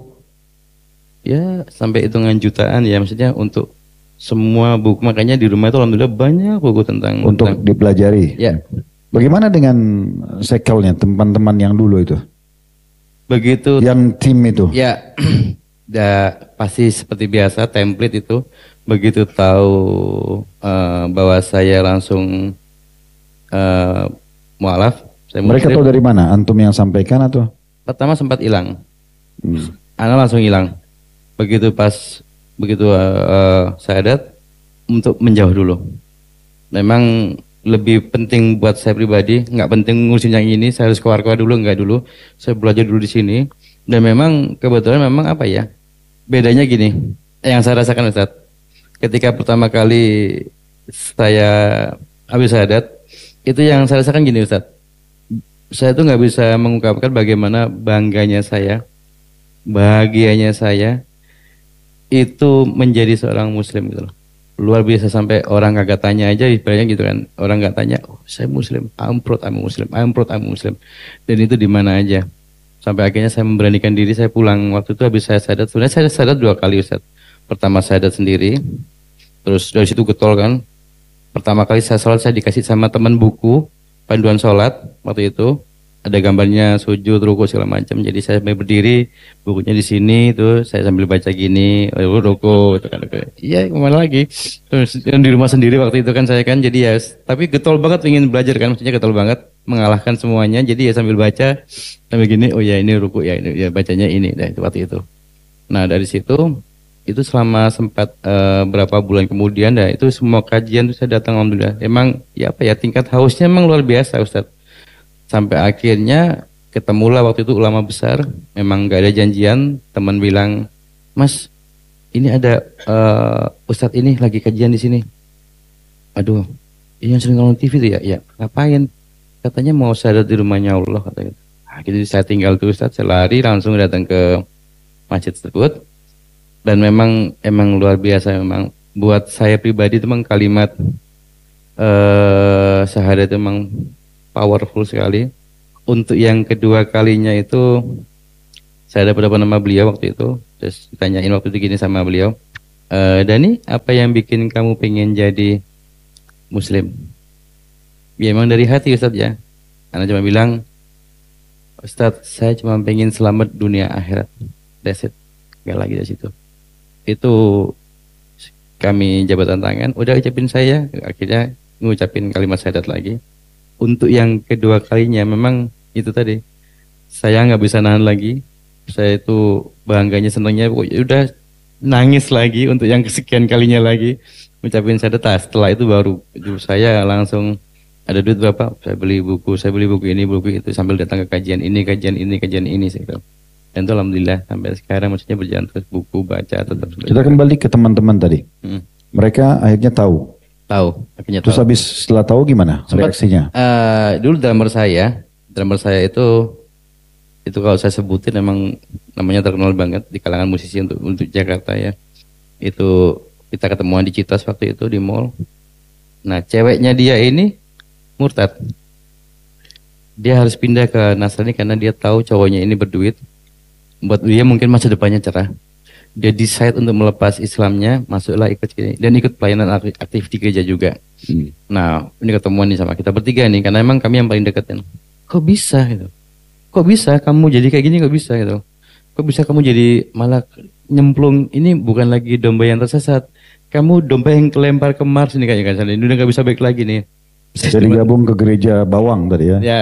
ya sampai hitungan jutaan ya maksudnya untuk semua buku, makanya di rumah itu alhamdulillah banyak buku tentang untuk tentang, dipelajari. Ya. Bagaimana dengan sekelnya teman-teman yang dulu itu? Begitu. Yang tim itu? Ya, ya pasti seperti biasa template itu begitu tahu uh, bahwa saya langsung uh, mualaf. Saya Mereka tahu dari mana? Antum yang sampaikan atau? Pertama sempat hilang, hmm. Ana langsung hilang. Begitu pas begitu uh, uh, syahadat untuk menjauh dulu. Memang lebih penting buat saya pribadi, nggak penting ngurusin yang ini. Saya harus keluar-keluar dulu, nggak dulu. Saya belajar dulu di sini. Dan memang kebetulan memang apa ya? Bedanya gini, yang saya rasakan Ustaz, ketika pertama kali saya habis syahadat, itu yang saya rasakan gini Ustaz. Saya tuh nggak bisa mengungkapkan bagaimana bangganya saya, bahagianya saya itu menjadi seorang muslim gitu loh. Luar biasa sampai orang kagak tanya aja ibaratnya gitu kan. Orang nggak tanya, oh saya muslim, I'm proud I'm muslim, I'm proud I'm muslim. Dan itu di mana aja. Sampai akhirnya saya memberanikan diri, saya pulang. Waktu itu habis saya syahadat, sebenarnya saya syahadat dua kali Ustaz. Pertama syahadat sendiri, terus dari situ getol kan. Pertama kali saya sholat saya dikasih sama teman buku panduan sholat waktu itu, ada gambarnya sujud, ruku segala macam. Jadi saya sambil berdiri, bukunya di sini tuh, saya sambil baca gini, ruku itu kan. Iya, kemana lagi? Terus di rumah sendiri waktu itu kan saya kan, jadi ya, tapi getol banget ingin belajar kan, maksudnya getol banget mengalahkan semuanya. Jadi ya sambil baca, sambil gini, oh ya ini ruku ya ini, ya bacanya ini, nah itu waktu itu. Nah dari situ, itu selama sempat uh, berapa bulan kemudian, dah itu semua kajian tuh saya datang alhamdulillah. Emang ya apa ya tingkat hausnya emang luar biasa Ustaz. Sampai akhirnya ketemulah waktu itu ulama besar, memang gak ada janjian, teman bilang, Mas, ini ada uh, Ustadz ini lagi kajian di sini. Aduh, ini yang sering nonton T V tuh ya, ya ngapain? Katanya mau syahadat di rumahnya Allah katanya. Nah, gitu saya tinggal tuh Ustadz, saya lari langsung datang ke masjid tersebut. Dan memang emang luar biasa memang buat saya pribadi itu memang kalimat uh, syahadat itu memang powerful sekali. Untuk yang kedua kalinya itu Saya dapat dapat nama beliau waktu itu, terus ditanyain waktu itu gini sama beliau, e, Dani, apa yang bikin kamu pengen jadi Muslim? Ya emang dari hati Ustadz ya. Anak cuma bilang, Ustadz, saya cuma pengen selamat dunia akhirat. That's it. Gak lagi dari situ. Itu kami jabatan tangan, udah ucapin saya, akhirnya ngucapin kalimat syahadat lagi. Untuk yang kedua kalinya memang itu tadi, saya nggak bisa nahan lagi. Saya itu bangganya, senangnya, udah nangis lagi untuk yang kesekian kalinya lagi ngucapin syahadat. Setelah itu baru itu saya langsung ada duit berapa, saya beli buku, saya beli buku ini, buku itu, sambil datang ke kajian ini, kajian ini, kajian ini, gitu. Dan itu alhamdulillah sampai sekarang maksudnya berjalan terus, buku baca tetap. Kita kembali ke teman-teman tadi. Hmm. Mereka akhirnya tahu. Tahu, akhirnya terus tahu. habis setelah tahu gimana sempat, reaksinya? Uh, dulu drummer saya, drummer saya itu, itu kalau saya sebutin memang namanya terkenal banget di kalangan musisi untuk untuk Jakarta ya. Itu kita ketemuan di Citos waktu itu di mall. Nah, ceweknya dia ini murtad. Dia harus pindah ke Nasrani karena dia tahu cowoknya ini berduit. Buat dia mungkin masa depannya cerah. Dia decide untuk melepas Islamnya, masuklah ikut sini dan ikut pelayanan aktif di gereja juga. Hmm. Nah, ini ketemuan nih sama kita bertiga nih, karena emang kami yang paling dekat kan. Kok bisa gitu? Kok bisa kamu jadi kayak gini? Kok bisa gitu? Kok bisa kamu jadi malah nyemplung? Ini bukan lagi domba yang tersesat. Kamu domba yang kelempar ke Mars ini kayaknya kan. Ini udah nggak bisa balik lagi nih. Jadi gabung ke gereja Bawang tadi ya? Ya.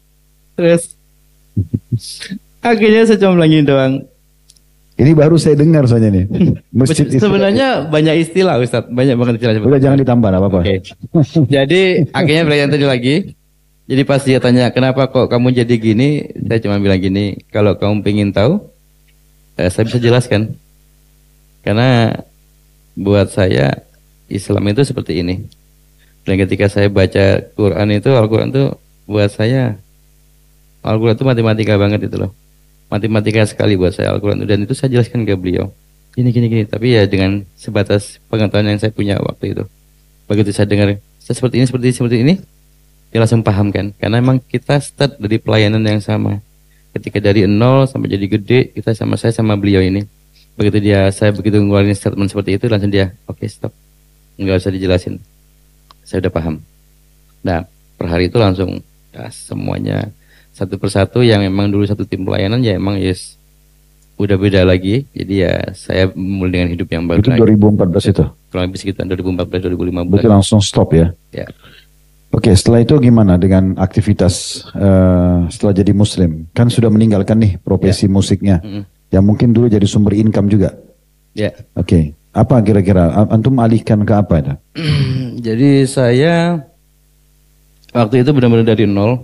Terus akhirnya saya cuma bilang gini doang. Ini baru saya dengar soalnya nih. Masjid sebenarnya istilah. Banyak istilah Ustaz, banyak banget istilah. Udah jangan ditambah apa-apa. Okay. Jadi akhirnya belajar tadi lagi. Jadi pas dia tanya kenapa kok kamu jadi gini, saya cuma bilang gini, kalau kamu pengen tahu, eh, saya bisa jelaskan. Karena buat saya Islam itu seperti ini. Dan ketika saya baca Quran itu, Al-Quran itu buat saya, Al-Quran itu matematika banget itu loh. Matematika sekali buat saya Al-Quran, dan itu saya jelaskan ke beliau gini gini gini, tapi ya dengan sebatas pengetahuan yang saya punya waktu itu. Begitu saya dengar saya seperti ini seperti ini seperti ini, dia langsung paham kan, karena memang kita start dari pelayanan yang sama. Ketika dari nol sampai jadi gede, kita sama saya sama beliau ini. Begitu dia saya begitu ngeluarin statement seperti itu, langsung dia oke okay, stop, nggak usah dijelasin, saya udah paham. Nah per hari itu langsung ya, semuanya satu persatu yang memang dulu satu tim pelayanan ya emang yes udah beda lagi. Jadi ya saya mulai dengan hidup yang baru. Itu dua ribu empat belas itu? Kurang lebih sekitar dua ribu empat belas dua ribu lima belas. Berarti langsung stop ya? Ya. Oke, setelah itu gimana dengan aktivitas uh, setelah jadi Muslim? Kan sudah meninggalkan nih profesi ya. Musiknya, mm-hmm. yang mungkin dulu jadi sumber income juga. Ya. Oke, apa kira-kira antum alihkan ke apa itu? Jadi saya waktu itu benar-benar dari nol.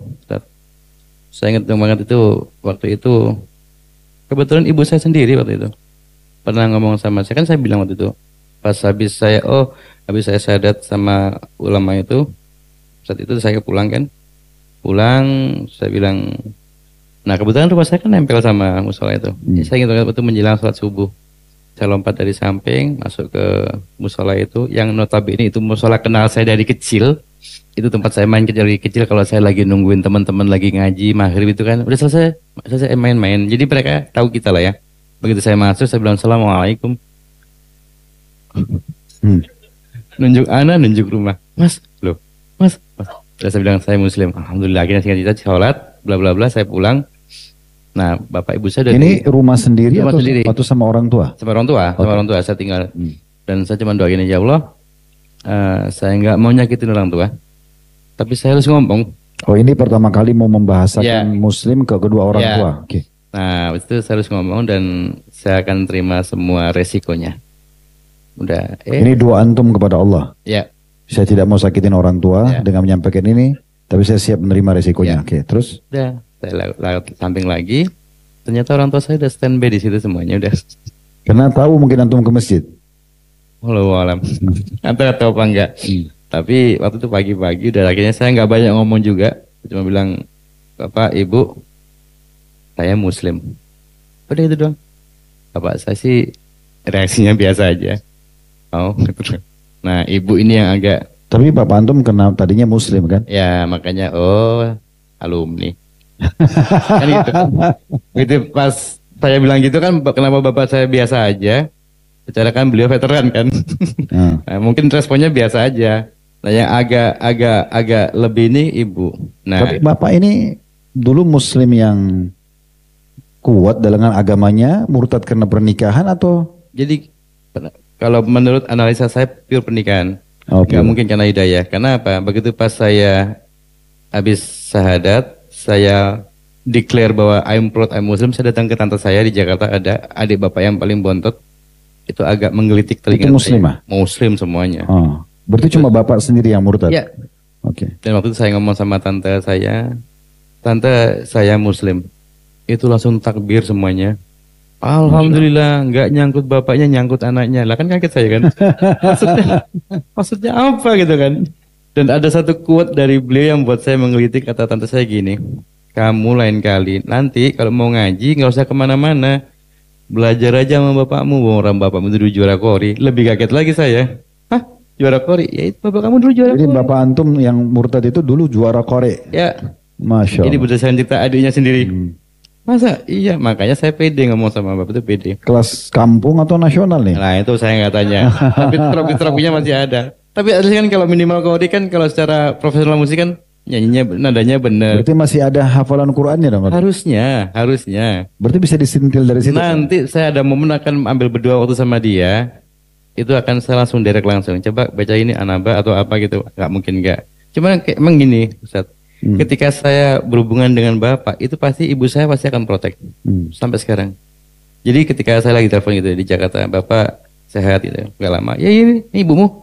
Saya ingat banget itu waktu itu kebetulan ibu saya sendiri waktu itu pernah ngomong sama saya, kan saya bilang waktu itu pas habis saya oh habis saya syahadat sama ulama itu, saat itu saya pulang kan pulang saya bilang, nah kebetulan rumah saya kan nempel sama musola itu. hmm. Saya ingat waktu itu menjelang sholat subuh saya lompat dari samping masuk ke musola itu yang notabene itu musola kenal saya dari kecil. Itu tempat saya main kecil kecil kalau saya lagi nungguin teman-teman lagi ngaji maghrib itu kan udah selesai selesai main-main, jadi mereka tahu kita lah ya. Begitu saya masuk saya bilang assalamualaikum, hmm. nunjuk anak nunjuk rumah, mas loh mas mas terus saya bilang saya muslim, alhamdulillah. Akhirnya singkat cerita sholat bla bla bla saya pulang. Nah bapak ibu saya ini dari, rumah sendiri rumah atau, sendiri atau sama orang tua? Sama orang tua, okay. sama orang tua saya tinggal. hmm. Dan saya cuma doain aja Allah, uh, saya nggak mau nyakitin orang tua, tapi saya harus ngomong. Oh ini pertama kali mau membahasakan yeah. Muslim ke kedua orang yeah. tua. Oke. Okay. Nah itu saya harus ngomong dan saya akan terima semua resikonya. Udah. Eh. Ini doa antum kepada Allah. Ya. Yeah. Saya tidak mau sakitin orang tua yeah. dengan menyampaikan ini, tapi saya siap menerima resikonya. Yeah. Oke. Okay. Terus? Udah. Saya lewat samping lagi. Ternyata orang tua saya udah standby di situ semuanya udah. Karena tahu mungkin antum ke masjid. Wallahu alam. Antara tahu apa enggak. Hmm. Tapi waktu itu pagi-pagi udah akhirnya saya nggak banyak ngomong juga, cuma bilang bapak ibu saya muslim, udah itu doang. Bapak saya sih reaksinya biasa aja. Oh, nah ibu ini yang agak. Tapi bapak antum kenal tadinya muslim kan? Ya makanya oh alumni. Kan gitu. Gitu pas saya bilang gitu kan, kenapa bapak saya biasa aja? Secara kan beliau veteran kan. Hmm. Nah, mungkin responnya biasa aja. Nah, yang agak agak agak lebih ini ibu. Nah, tapi bapak ini dulu muslim yang kuat dalam agamanya, murtad karena pernikahan atau? Jadi kalau menurut analisa saya pure pernikahan. Okay. Gak mungkin karena hidayah. Karena apa? Begitu pas saya habis syahadat, saya declare bahwa I'm proud, I'm Muslim. Saya datang ke tante saya di Jakarta, ada adik bapak yang paling bontot. Itu agak menggelitik telinga. Itu Muslim ah? Muslim semuanya. Oh. Berarti itu, cuma bapak sendiri yang murtad? Iya. Oke. Okay. Dan waktu itu saya ngomong sama tante saya, tante saya Muslim. Itu langsung takbir semuanya. Alhamdulillah, nggak nyangkut bapaknya, nyangkut anaknya. Lah kan kaget saya kan. Maksudnya, maksudnya apa gitu kan? Dan ada satu quote dari beliau yang buat saya menggelitik, kata tante saya gini. Kamu lain kali, nanti kalau mau ngaji nggak usah kemana-mana. Belajar aja sama bapakmu, orang bapakmu dulu juara kori. Lebih kaget lagi saya. Hah? Juara kori? Ya itu bapak kamu dulu juara Jadi kori. Jadi bapak antum yang murtad itu dulu juara kori? Ya. Masya Allah. Jadi berdasarkan cerita adiknya sendiri. Hmm. Masa? Iya, makanya saya pede ngomong sama bapak itu pede. Kelas kampung atau nasional nih? Nah itu saya nggak tanya. Tapi trofi-trofinya masih ada. Tapi at least kan kalau minimal kori kan kalau secara profesional musik kan nyanyinya nadanya benar. Berarti masih ada hafalan Qur'annya dong? Harusnya, harusnya. Berarti bisa disentil dari situ? Nanti kan? Saya ada momen akan ambil berdua waktu sama dia. Itu akan saya langsung direct langsung. Coba baca ini Anaba atau apa gitu. Gak mungkin gak. Cuma kayak emang gini Ustaz. Hmm. Ketika saya berhubungan dengan bapak, itu pasti ibu saya pasti akan protek. Hmm. Sampai sekarang. Jadi ketika saya lagi telepon gitu di Jakarta, bapak sehat gitu. Gak lama. Ya ini, ini ibumu.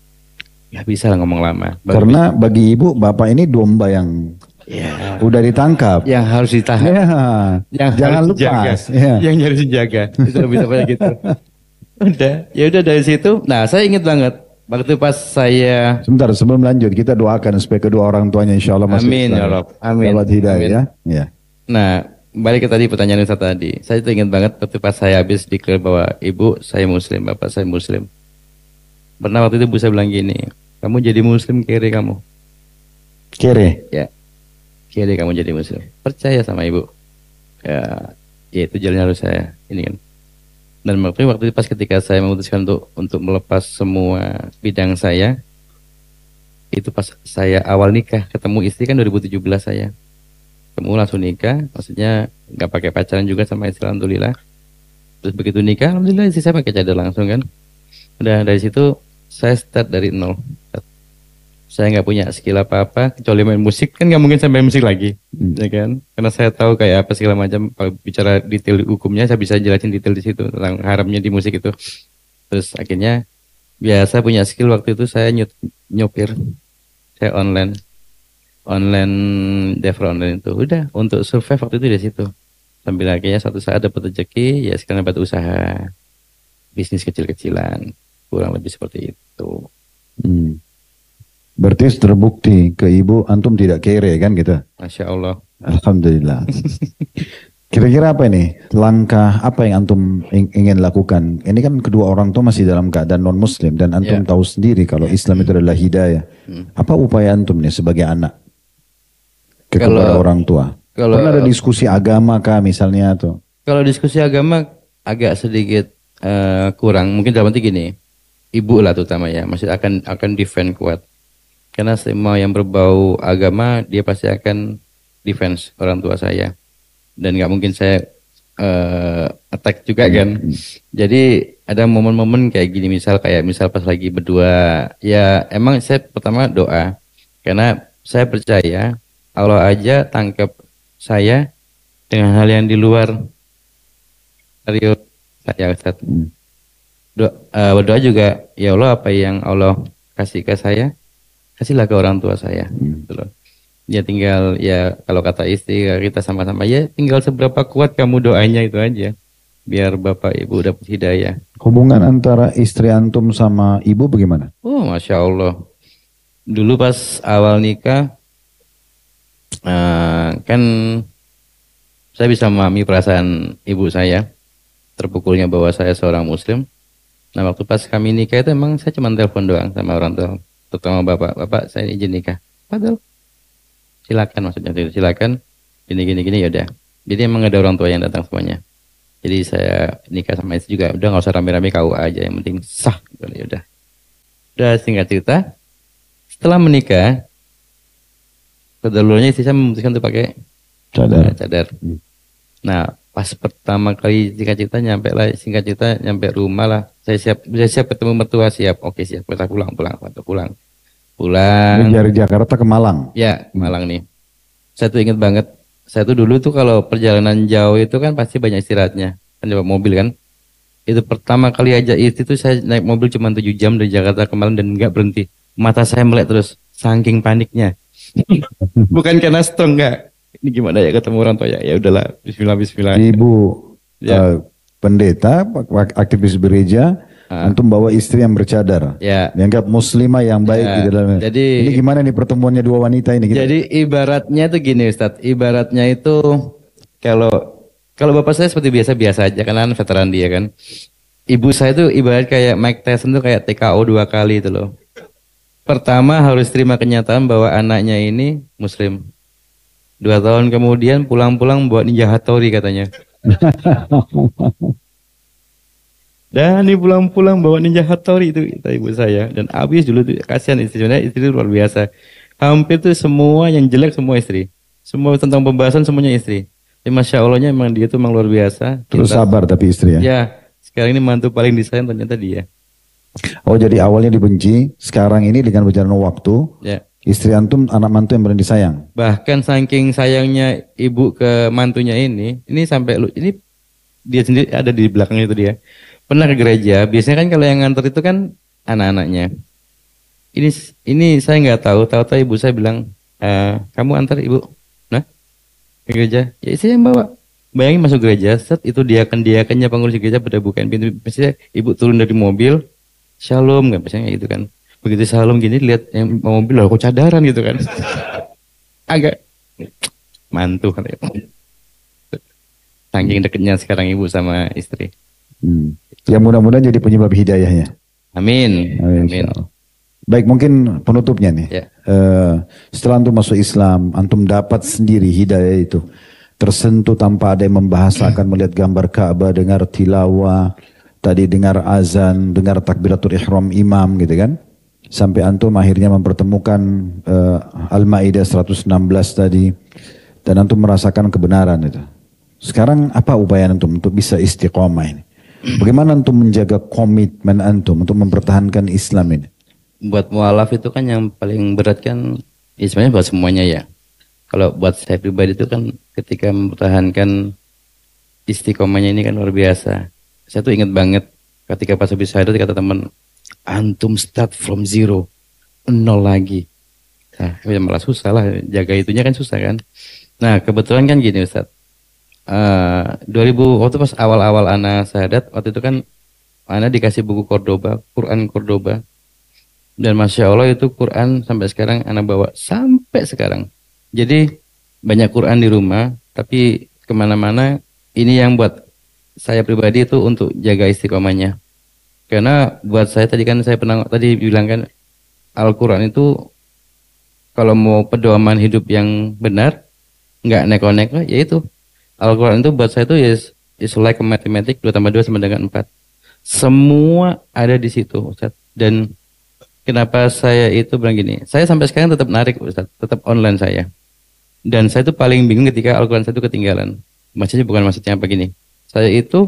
Gak bisa lah ngomong lama. Baru Karena bisa. Bagi ibu, bapak ini domba yang ya. Udah ditangkap. Yang harus ditahan. Ya. Yang jangan lepas. Ya. Yang harus dijaga. Itu bisa kayak gitu. Udah, ya udah dari situ. Nah, saya ingat banget. Waktu pas saya. Sebentar, sebelum lanjut, kita doakan supaya kedua orang tuanya insya Allah masuk. Amin ya Rob. Amin. Dapat hidayah ya. Ya. Nah, balik ke tadi pertanyaan saya tadi. Saya itu ingat banget waktu pas saya habis declare bahwa ibu saya Muslim, bapak saya Muslim. Pernah waktu itu ibu saya bilang gini, kamu jadi Muslim kere kamu. Kere? Ya, kere kamu jadi Muslim. Percaya sama ibu. Ya, ya itu jalan harus saya ini kan. Dan waktu waktu pas ketika saya memutuskan untuk untuk melepas semua bidang saya, itu pas saya awal nikah ketemu istri kan dua ribu tujuh belas saya. Ketemu langsung nikah, maksudnya nggak pakai pacaran juga sama istri, alhamdulillah. Terus begitu nikah, alhamdulillah istri saya pakai cadar langsung kan. Udah dari situ saya start dari nol. Saya nggak punya skill apa-apa kecuali main musik, kan nggak mungkin saya main musik lagi, hmm. ya kan? Karena saya tahu kayak apa segala macam. Kalau bicara detail hukumnya, saya bisa jelasin detail di situ tentang haramnya di musik itu. Terus akhirnya biasa punya skill waktu itu saya nyopir, saya online, online driver online itu. Udah untuk survive waktu itu di situ. Sambil akhirnya suatu saat dapat rezeki, ya sekarang dapat usaha bisnis kecil-kecilan, kurang lebih seperti itu. Hmm. Berarti terbukti ke ibu antum tidak kere kan gitu. Masya Allah. Alhamdulillah. Kira-kira apa ini langkah apa yang antum ingin lakukan? Ini kan kedua orang tua masih dalam keadaan non muslim dan antum yeah. tahu sendiri kalau Islam itu adalah hidayah. Hmm. Apa upaya antum nih sebagai anak ke kalau, kepada orang tua? Kalau pernah ada diskusi agama kah misalnya atau? Kalau diskusi agama agak sedikit uh, kurang. Mungkin dalam arti gini, ibu lah terutama ya masih akan akan defend kuat. Karena semua yang berbau agama dia pasti akan defense orang tua saya. Dan gak mungkin saya uh, attack juga kan. Hmm. Jadi ada momen-momen kayak gini, misal kayak misal pas lagi berdua, ya emang saya pertama doa. Karena saya percaya Allah aja tangkap saya dengan hal yang di luar dari saya Ustaz. Hmm. Do, uh, berdoa juga, ya Allah apa yang Allah kasih ke saya, kasihlah ke orang tua saya. Hmm. Gitu loh. Ya tinggal ya kalau kata istri kita sama-sama ya tinggal seberapa kuat kamu doanya itu aja biar bapak ibu dapat hidayah. Hubungan antara istri antum sama ibu bagaimana? Oh masya Allah. Dulu pas awal nikah uh, kan saya bisa memahami perasaan ibu saya terpukulnya bahwa saya seorang muslim. Nah waktu pas kami nikah itu emang saya cuma telepon doang sama orang tua, terutama bapak, bapak saya izin nikah. Padahal silakan maksudnya silakan gini gini gini ya udah. Jadi emang ada orang tua yang datang semuanya. Jadi saya nikah sama istri juga udah nggak usah rame-rame K U A aja, yang penting sah. Ya udah. Udah singkat cerita, setelah menikah, kedua-duanya istri saya memutuskan untuk pakai Cadar. uh, cadar. Nah, pas pertama kali singkat cerita nyampe lah, singkat cerita nyampe rumah lah, saya siap, saya siap ketemu mertua, siap, oke siap, kita pulang, pulang, pulang, pulang, pulang. Dari Jakarta ke Malang. Ya, Malang nih. Saya tuh inget banget, saya tuh dulu tuh kalau perjalanan jauh itu kan pasti banyak istirahatnya, kan bawa mobil kan. Itu pertama kali aja istri tuh saya naik mobil cuma tujuh jam dari Jakarta ke Malang dan nggak berhenti. Mata saya melek terus, saking paniknya. Bukan karena strong nggak. Ini gimana ya ketemu orang tua ya? Ya udahlah, Bismillah, Bismillah. Ibu Ya. uh, pendeta, aktivis gereja, Ah. antum bawa istri yang bercadar. Ya. Dianggap muslimah yang baik Ya. di dalamnya. Jadi, ini gimana nih pertemuannya dua wanita ini? Gitu? Jadi ibaratnya tuh gini Ustadz, ibaratnya itu kalau kalau bapak saya seperti biasa-biasa aja karena kan veteran dia kan. Ibu saya tuh ibarat kayak Mike Tyson tuh kayak T K O dua kali itu loh. Pertama harus terima kenyataan bahwa anaknya ini muslim. Dua tahun kemudian pulang-pulang buat Ninja Hattori katanya. Dan ini pulang-pulang bawa Ninja Hattori itu kata ibu saya. Dan habis dulu tuh kasihan istrinya, istri itu luar biasa. Hampir tuh semua yang jelek semua istri. Semua tentang pembahasan semuanya istri. Ya, Masya Allahnya emang dia tuh emang luar biasa. Terus Kita, sabar tapi istri ya? Ya, sekarang ini mantu paling disayang ternyata dia. Oh jadi awalnya dibenci, sekarang ini dengan berjalan waktu, Ya. istri antum anak mantu yang paling disayang. Bahkan saking sayangnya ibu ke mantunya ini, ini sampai lu, ini dia sendiri ada di belakang itu dia. Pernah ke gereja, biasanya kan kalau yang nganter itu kan anak-anaknya. Ini ini saya nggak tahu, tahu-tahu ibu saya bilang, e, kamu antar ibu, nah ke gereja. Ya saya yang bawa. Bayangin masuk gereja, set itu diaken-diakennya pengurus gereja pada bukain pintu. Biasanya ibu turun dari mobil, shalom nggak biasanya gitu kan. Begitu shalom gini lihat yang mobil loh, kok cadaran gitu kan. Agak mantu kan ya. Saking deketnya sekarang ibu sama istri. Hmm. Ya mudah-mudahan jadi penyebab hidayahnya. Amin. Amin. Amin. Baik, mungkin penutupnya nih. Ya. Uh, setelah antum masuk Islam, antum dapat sendiri hidayah itu. Tersentuh tanpa ada yang membahasakan, melihat gambar Ka'bah, dengar tilawah, tadi dengar azan, dengar takbiratul ihram imam gitu kan. Sampai antum akhirnya mempertemukan uh, Al-Maidah seratus enam belas tadi. Dan antum merasakan kebenaran itu. Sekarang apa upaya antum untuk bisa istiqomah ini? Bagaimana antum menjaga komitmen antum untuk mempertahankan Islam ini? Buat mualaf itu kan yang paling berat kan, ya sebenarnya buat semuanya ya. Kalau buat saya pribadi itu kan ketika mempertahankan istiqomahnya ini kan luar biasa. Saya tuh ingat banget ketika pas habis syahadat kata teman, antum start from zero, nol lagi. Nah, ya malah susah lah, jaga itunya kan susah kan. Nah kebetulan kan gini Ustaz, uh, dua ribu waktu pas awal-awal ana syahadat, waktu itu kan ana dikasih buku Cordoba, Quran Cordoba. Dan Masya Allah itu Quran sampai sekarang anak bawa sampai sekarang. Jadi banyak Quran di rumah, tapi kemana-mana ini yang buat saya pribadi itu untuk jaga istiqomahnya. Karena buat saya tadi kan saya pernah tadi bilang kan Al-Quran itu kalau mau pedoman hidup yang benar, nggak neko-neko, ya itu Al-Quran itu buat saya itu is, is like a mathematics, dua tambah dua sama dengan empat. Semua ada di situ Ustaz. Dan kenapa saya itu bilang gini, saya sampai sekarang tetap narik Ustaz, tetap online saya. Dan saya itu paling bingung ketika Al-Quran saya itu ketinggalan. Maksudnya bukan maksudnya apa gini. Saya itu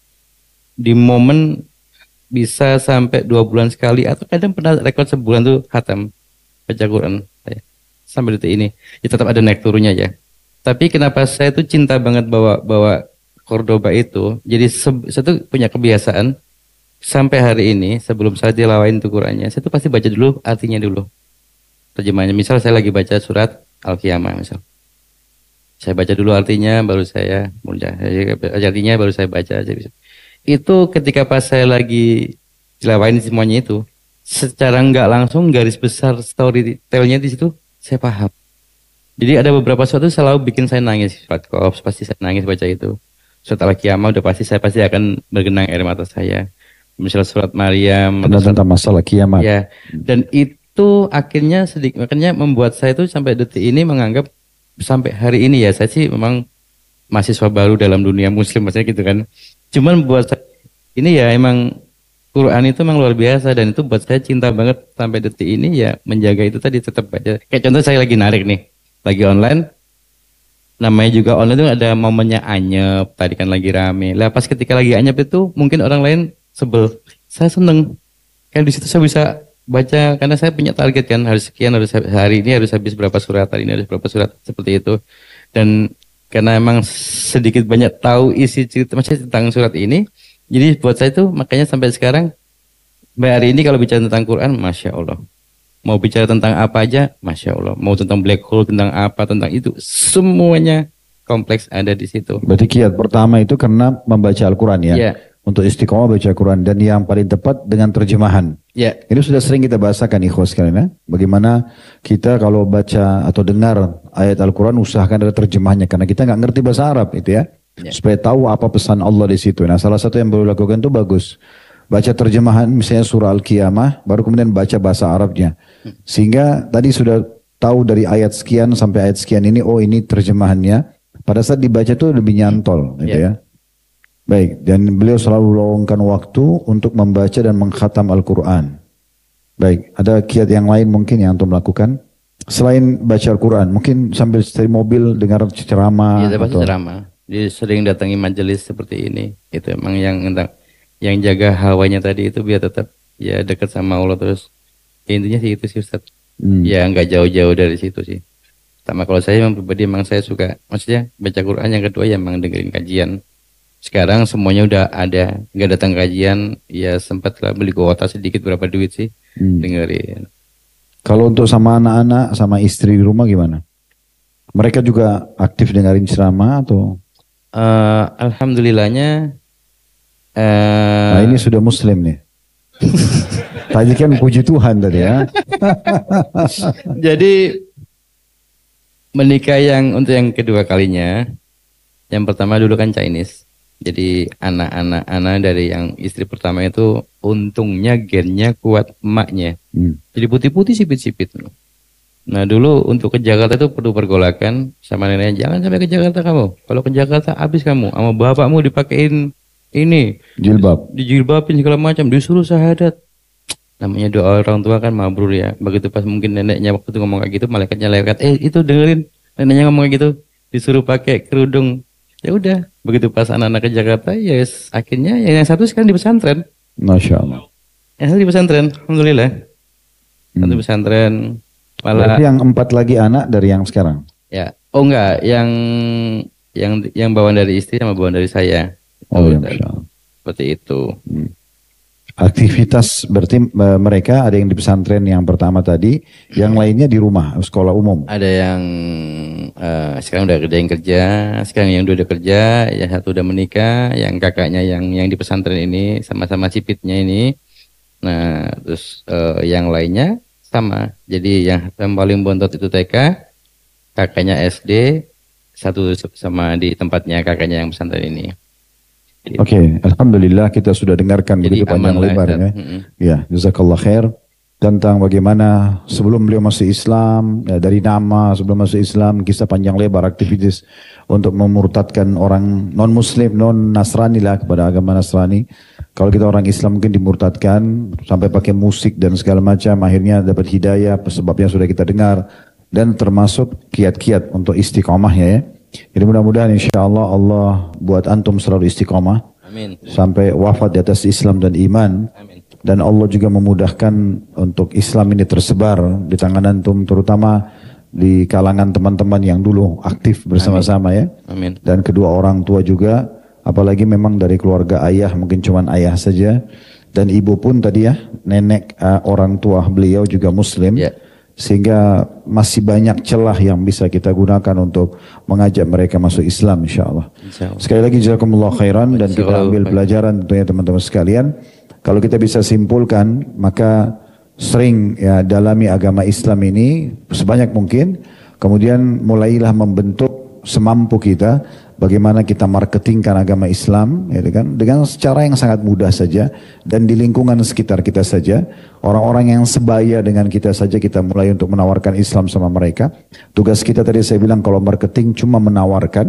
di momen bisa sampai dua bulan sekali atau kadang pernah rekor sebulan tuh khatam baca Quran saya. Sampai detik ini. Ya tetap ada naik turunnya ya. Tapi kenapa saya itu cinta banget bawa bawa Cordoba itu. Jadi saya tuh punya kebiasaan sampai hari ini sebelum saya tilawain tuh Qurannya, saya tuh pasti baca dulu artinya dulu. Terjemahnya, misal saya lagi baca surat Al-Qiyamah misal. Saya baca dulu artinya baru saya baca artinya baru saya baca aja bisa. Itu ketika pas saya lagi tilawain semuanya itu, secara nggak langsung garis besar storytelnya di situ saya paham. Jadi ada beberapa suatu selalu bikin saya nangis. Surat Qaf pasti saya nangis baca itu. Surat Al-Qiyamah udah pasti saya pasti akan bergenang air mata saya. Misalnya surat Maryam tentang masalah kiamat. Ya, dan itu akhirnya sedikit makanya membuat saya itu sampai detik ini menganggap sampai hari ini ya saya sih memang mahasiswa baru dalam dunia muslim maksudnya gitu kan. Cuman buat saya, ini ya emang Quran itu emang luar biasa dan itu buat saya cinta banget sampai detik ini ya menjaga itu tadi tetap baca. Kayak contoh saya lagi narik nih, lagi online, namanya juga online itu ada momennya anyep, tadi kan lagi rame. Lah pas ketika lagi anyep itu mungkin orang lain sebel, saya seneng. Kan di situ saya bisa baca karena saya punya target kan harus sekian, harus hari ini harus habis berapa surat, hari ini harus berapa surat seperti itu. Dan karena emang sedikit banyak tahu isi cerita maksudnya tentang surat ini. Jadi buat saya itu makanya sampai sekarang hari ini kalau bicara tentang Quran, Masya Allah. Mau bicara tentang apa aja, Masya Allah. Mau tentang black hole, tentang apa, tentang itu. Semuanya kompleks ada di situ. Berarti kiat pertama itu karena membaca Al-Quran ya? Ya. Untuk istiqomah baca Quran. Dan yang paling tepat dengan terjemahan. Ya. Ini sudah sering kita bahasakan ikhwas sekalian ya. Bagaimana kita kalau baca atau dengar ayat Al-Quran usahakan ada terjemahnya. Karena kita nggak ngerti bahasa Arab itu ya. Ya. Supaya tahu apa pesan Allah di situ. Nah, salah satu yang baru lakukan itu bagus. Baca terjemahan misalnya surah Al-Qiyamah, baru kemudian baca bahasa Arabnya. Sehingga tadi sudah tahu dari ayat sekian sampai ayat sekian ini, oh ini terjemahannya. Pada saat dibaca itu lebih nyantol, gitu ya. Baik, dan beliau selalu luangkan waktu untuk membaca dan mengkhatam Al-Quran. Baik, ada kiat yang lain mungkin yang untuk melakukan? Selain baca Al-Quran, mungkin sambil setir mobil dengar ceramah. Iya, atau... ceramah. Dia sering datangi majelis seperti ini. Itu emang yang yang jaga hawanya tadi itu biar tetap ya dekat sama Allah terus. Ya, intinya sih itu sih Ustaz. Hmm. Ya nggak jauh-jauh dari situ sih. Sama kalau saya memang pribadi emang saya suka maksudnya baca Quran, yang kedua ya emang dengerin kajian. Sekarang semuanya udah ada, nggak datang kajian, ya sempat lah beli kuota sedikit berapa duit sih hmm. dengerin. Kalau untuk sama anak-anak sama istri di rumah gimana? Mereka juga aktif dengerin ceramah atau? Uh, Alhamdulillahnya uh, nah ini sudah muslim nih. Tadi kan puji Tuhan tadi ya. Jadi menikah yang untuk yang kedua kalinya, yang pertama dulu kan Chinese. Jadi anak-anak anak dari yang istri pertama itu untungnya gennya kuat emaknya. Hmm. Jadi putih-putih sipit-sipit. Nah dulu untuk ke Jakarta itu perlu pergolakan sama neneknya, jangan sampai ke Jakarta kamu. Kalau ke Jakarta habis kamu, sama bapakmu dipakein ini jilbab, dijilbabin segala macam, disuruh syahadat. Namanya doa orang tua kan mabrur ya. Begitu pas mungkin neneknya waktu itu ngomong kayak gitu, malaikatnya lewat, eh itu dengerin neneknya ngomong kayak gitu, disuruh pakai kerudung. Ya udah, begitu pas anak-anak ke Jakarta, yes, akhirnya yang satu sekarang di pesantren. Masya Allah. Yang satu di pesantren, alhamdulillah. Hmm. Satu pesantren. Malah, berarti yang empat lagi anak dari yang sekarang? Ya, oh enggak, yang yang yang bawaan dari istri sama bawaan dari saya. Oh, ya, Masya Allah. Seperti itu. Hmm. Aktivitas berarti mereka ada yang di pesantren yang pertama tadi, yang lainnya di rumah, sekolah umum. Ada yang uh, sekarang udah kerja yang kerja, sekarang yang dua udah kerja, yang satu udah menikah, yang kakaknya yang yang di pesantren ini sama-sama cipitnya ini. Nah, terus uh, yang lainnya sama. Jadi yang, yang paling bontot itu T K, kakaknya S D, satu sama di tempatnya kakaknya yang pesantren ini. Oke, okay. Alhamdulillah kita sudah dengarkan begitu panjang lebar ya. Mm-hmm. Ya, jazakallah khair tentang bagaimana sebelum beliau masuk Islam, ya, dari nama sebelum masuk Islam, kisah panjang lebar aktivitas untuk memurtadkan orang non Muslim, non Nasrani lah kepada agama Nasrani. Kalau kita orang Islam mungkin dimurtadkan sampai pakai musik dan segala macam, akhirnya dapat hidayah, sebabnya sudah kita dengar, dan termasuk kiat-kiat untuk istiqomahnya ya. Jadi mudah-mudahan insya Allah Allah buat antum selalu istiqomah. Amin. Sampai wafat di atas Islam dan iman. Amin. Dan Allah juga memudahkan untuk Islam ini tersebar di tangan antum, terutama di kalangan teman-teman yang dulu aktif bersama-sama ya. Amin. Dan kedua orang tua juga, apalagi memang dari keluarga ayah, mungkin cuman ayah saja. Dan ibu pun tadi ya, nenek uh, orang tua beliau juga Muslim. Ya. Sehingga masih banyak celah yang bisa kita gunakan untuk mengajak mereka masuk Islam insyaAllah. Insya Sekali lagi jazakumullah khairan, dan kita ambil pelajaran tentunya teman-teman sekalian. Kalau kita bisa simpulkan, maka sering ya dalami agama Islam ini sebanyak mungkin. Kemudian mulailah membentuk semampu kita bagaimana kita marketingkan agama Islam ya kan, dengan cara yang sangat mudah saja, dan di lingkungan sekitar kita saja, orang-orang yang sebaya dengan kita saja kita mulai untuk menawarkan Islam sama mereka. Tugas kita tadi saya bilang kalau marketing cuma menawarkan,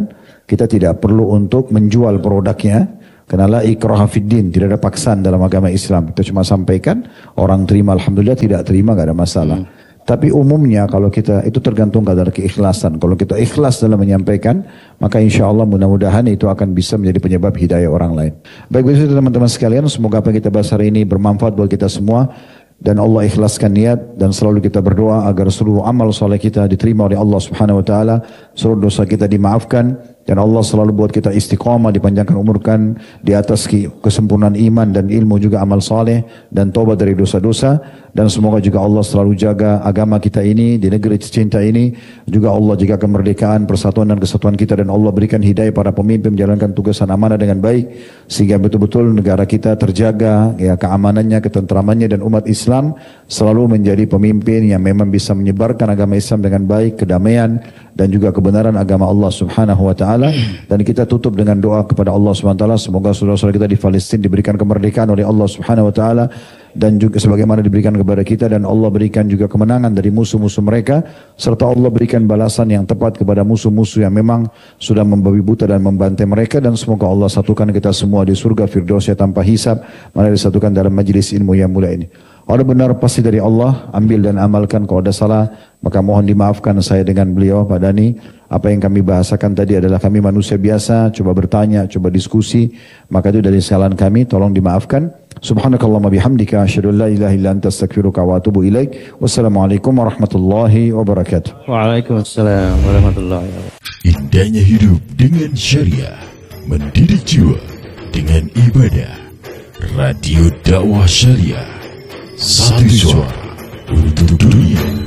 kita tidak perlu untuk menjual produknya. Karena la ikraha fiddin, tidak ada paksaan dalam agama Islam. Kita cuma sampaikan, orang terima alhamdulillah, tidak terima gak ada masalah. Hmm. Tapi umumnya kalau kita, itu tergantung kadar keikhlasan. Kalau kita ikhlas dalam menyampaikan, maka insya Allah mudah-mudahan itu akan bisa menjadi penyebab hidayah orang lain. Baik, begitu teman-teman sekalian, semoga apa yang kita bahas hari ini bermanfaat buat kita semua. Dan Allah ikhlaskan niat dan selalu kita berdoa agar seluruh amal soleh kita diterima oleh Allah Subhanahu Wa Taala, seluruh dosa kita dimaafkan dan Allah selalu buat kita istiqamah, dipanjangkan umurkan di atas kesempurnaan iman dan ilmu juga amal soleh dan taubat dari dosa-dosa. Dan semoga juga Allah selalu jaga agama kita ini di negeri tercinta ini, juga Allah jaga kemerdekaan, persatuan dan kesatuan kita, dan Allah berikan hidayah para pemimpin menjalankan tugasan amanah dengan baik sehingga betul-betul negara kita terjaga ya keamanannya, ketentramannya, dan umat Islam selalu menjadi pemimpin yang memang bisa menyebarkan agama Islam dengan baik, kedamaian dan juga kebenaran agama Allah Subhanahu Wa Taala. Dan kita tutup dengan doa kepada Allah Subhanahu Wa Taala, semoga saudara-saudara kita di Palestina diberikan kemerdekaan oleh Allah Subhanahu Wa Taala dan juga sebagaimana diberikan kepada kita, dan Allah berikan juga kemenangan dari musuh-musuh mereka, serta Allah berikan balasan yang tepat kepada musuh-musuh yang memang sudah membabi buta dan membantai mereka. Dan semoga Allah satukan kita semua di surga Firdausnya tanpa hisab, mana disatukan dalam majlis ilmu yang mulia ini. Kalau benar pasti dari Allah, ambil dan amalkan. Kalau ada salah maka mohon dimaafkan saya dengan beliau Pak Dhani. Apa yang kami bahasakan tadi adalah kami manusia biasa, coba bertanya, coba diskusi, maka itu dari kesalahan kami, tolong dimaafkan. Subhanakallahumma bihamdika asyhadu an la ilaha illa anta astaghfiruka wa atubu ilaik. Wassalamualaikum warahmatullahi wabarakatuh. Waalaikumsalam warahmatullahi wabarakatuh. Indahnya hidup dengan syariah, mendidik jiwa dengan ibadah. Radio Dakwah Syariah, satu suara untuk dunia.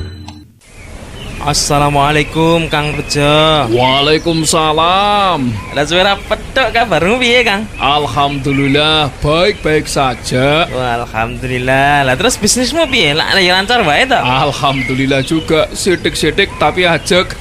Assalamualaikum Kang Bejo. Waalaikumsalam. Ada suara pedok kabarmu piye Kang? Alhamdulillah baik-baik saja. Wah, alhamdulillah. Lah terus bisnismu piye? Lah ya lancar wae to? Alhamdulillah juga, sidik-sidik tapi ajek.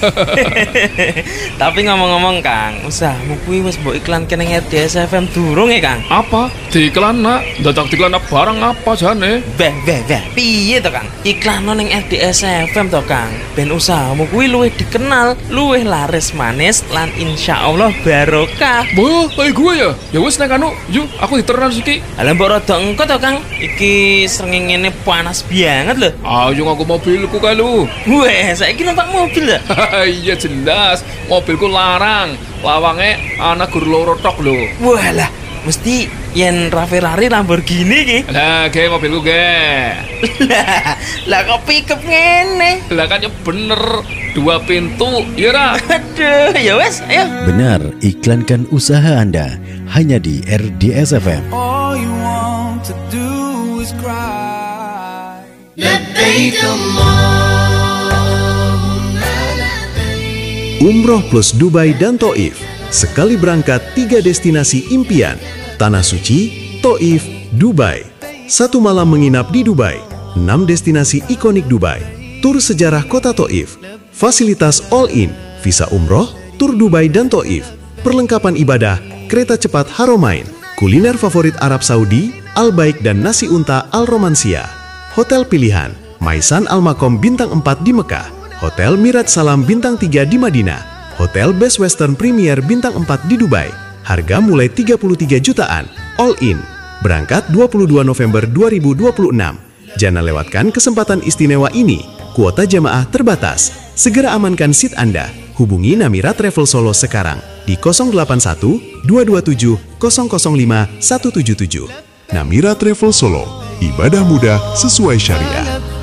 Tapi ngomong-ngomong Kang, usahamu kuwi wis mbok iklan kene R D S F M durung ya Kang? Apa? Diiklan nak? Dadak diiklan barang apa jane? Beh, beh, beh. Piye to Kang? Iklan ning R D S F M to Kang. Ben usahamu kuwi luwih dikenal, luwih laris manis, lan insyaallah barokah. Wah, kayak gue ya? Ya wis nek anu, yuk aku diteran siki. Lah mbok rada engko to Kang. Iki srengenge panas banget lho. Ayo aku mobilku kae lu. Weh, saiki numpak mobil ya? Iya jelas, mobilku larang. Lawange ana gur loro tok lho. Walah, mesti yen Ferrari Lamborghini ki. Lah, ge mobilku ge. Lah, lah kok pickup ngene? Lah kan ya bener, dua pintu, ya ra? Aduh, ya wes, ayo. Benar, iklankan usaha Anda hanya di R D S F M. All you want to do is cry. Labbaik Allahumma labbaik. Umroh plus Dubai dan Taif. Sekali berangkat tiga destinasi impian. Tanah Suci, Taif, Dubai. Satu malam menginap di Dubai. Enam destinasi ikonik Dubai. Tur sejarah kota Taif. Fasilitas all in, visa umroh, tur Dubai dan Taif. Perlengkapan ibadah, kereta cepat Haromain. Kuliner favorit Arab Saudi, Al-Baik dan nasi unta Al-Romansia. Hotel pilihan, Maisan Al-Makom bintang empat di Mekah. Hotel Mirat Salam bintang tiga di Madinah. Hotel Best Western Premier bintang empat di Dubai. Harga mulai tiga puluh tiga jutaan, all in. Berangkat dua puluh dua November dua ribu dua puluh enam. Jangan lewatkan kesempatan istimewa ini. Kuota jamaah terbatas. Segera amankan seat Anda. Hubungi Namira Travel Solo sekarang di nol delapan satu dua dua tujuh nol nol lima satu tujuh tujuh. Namira Travel Solo, ibadah mudah sesuai syariah.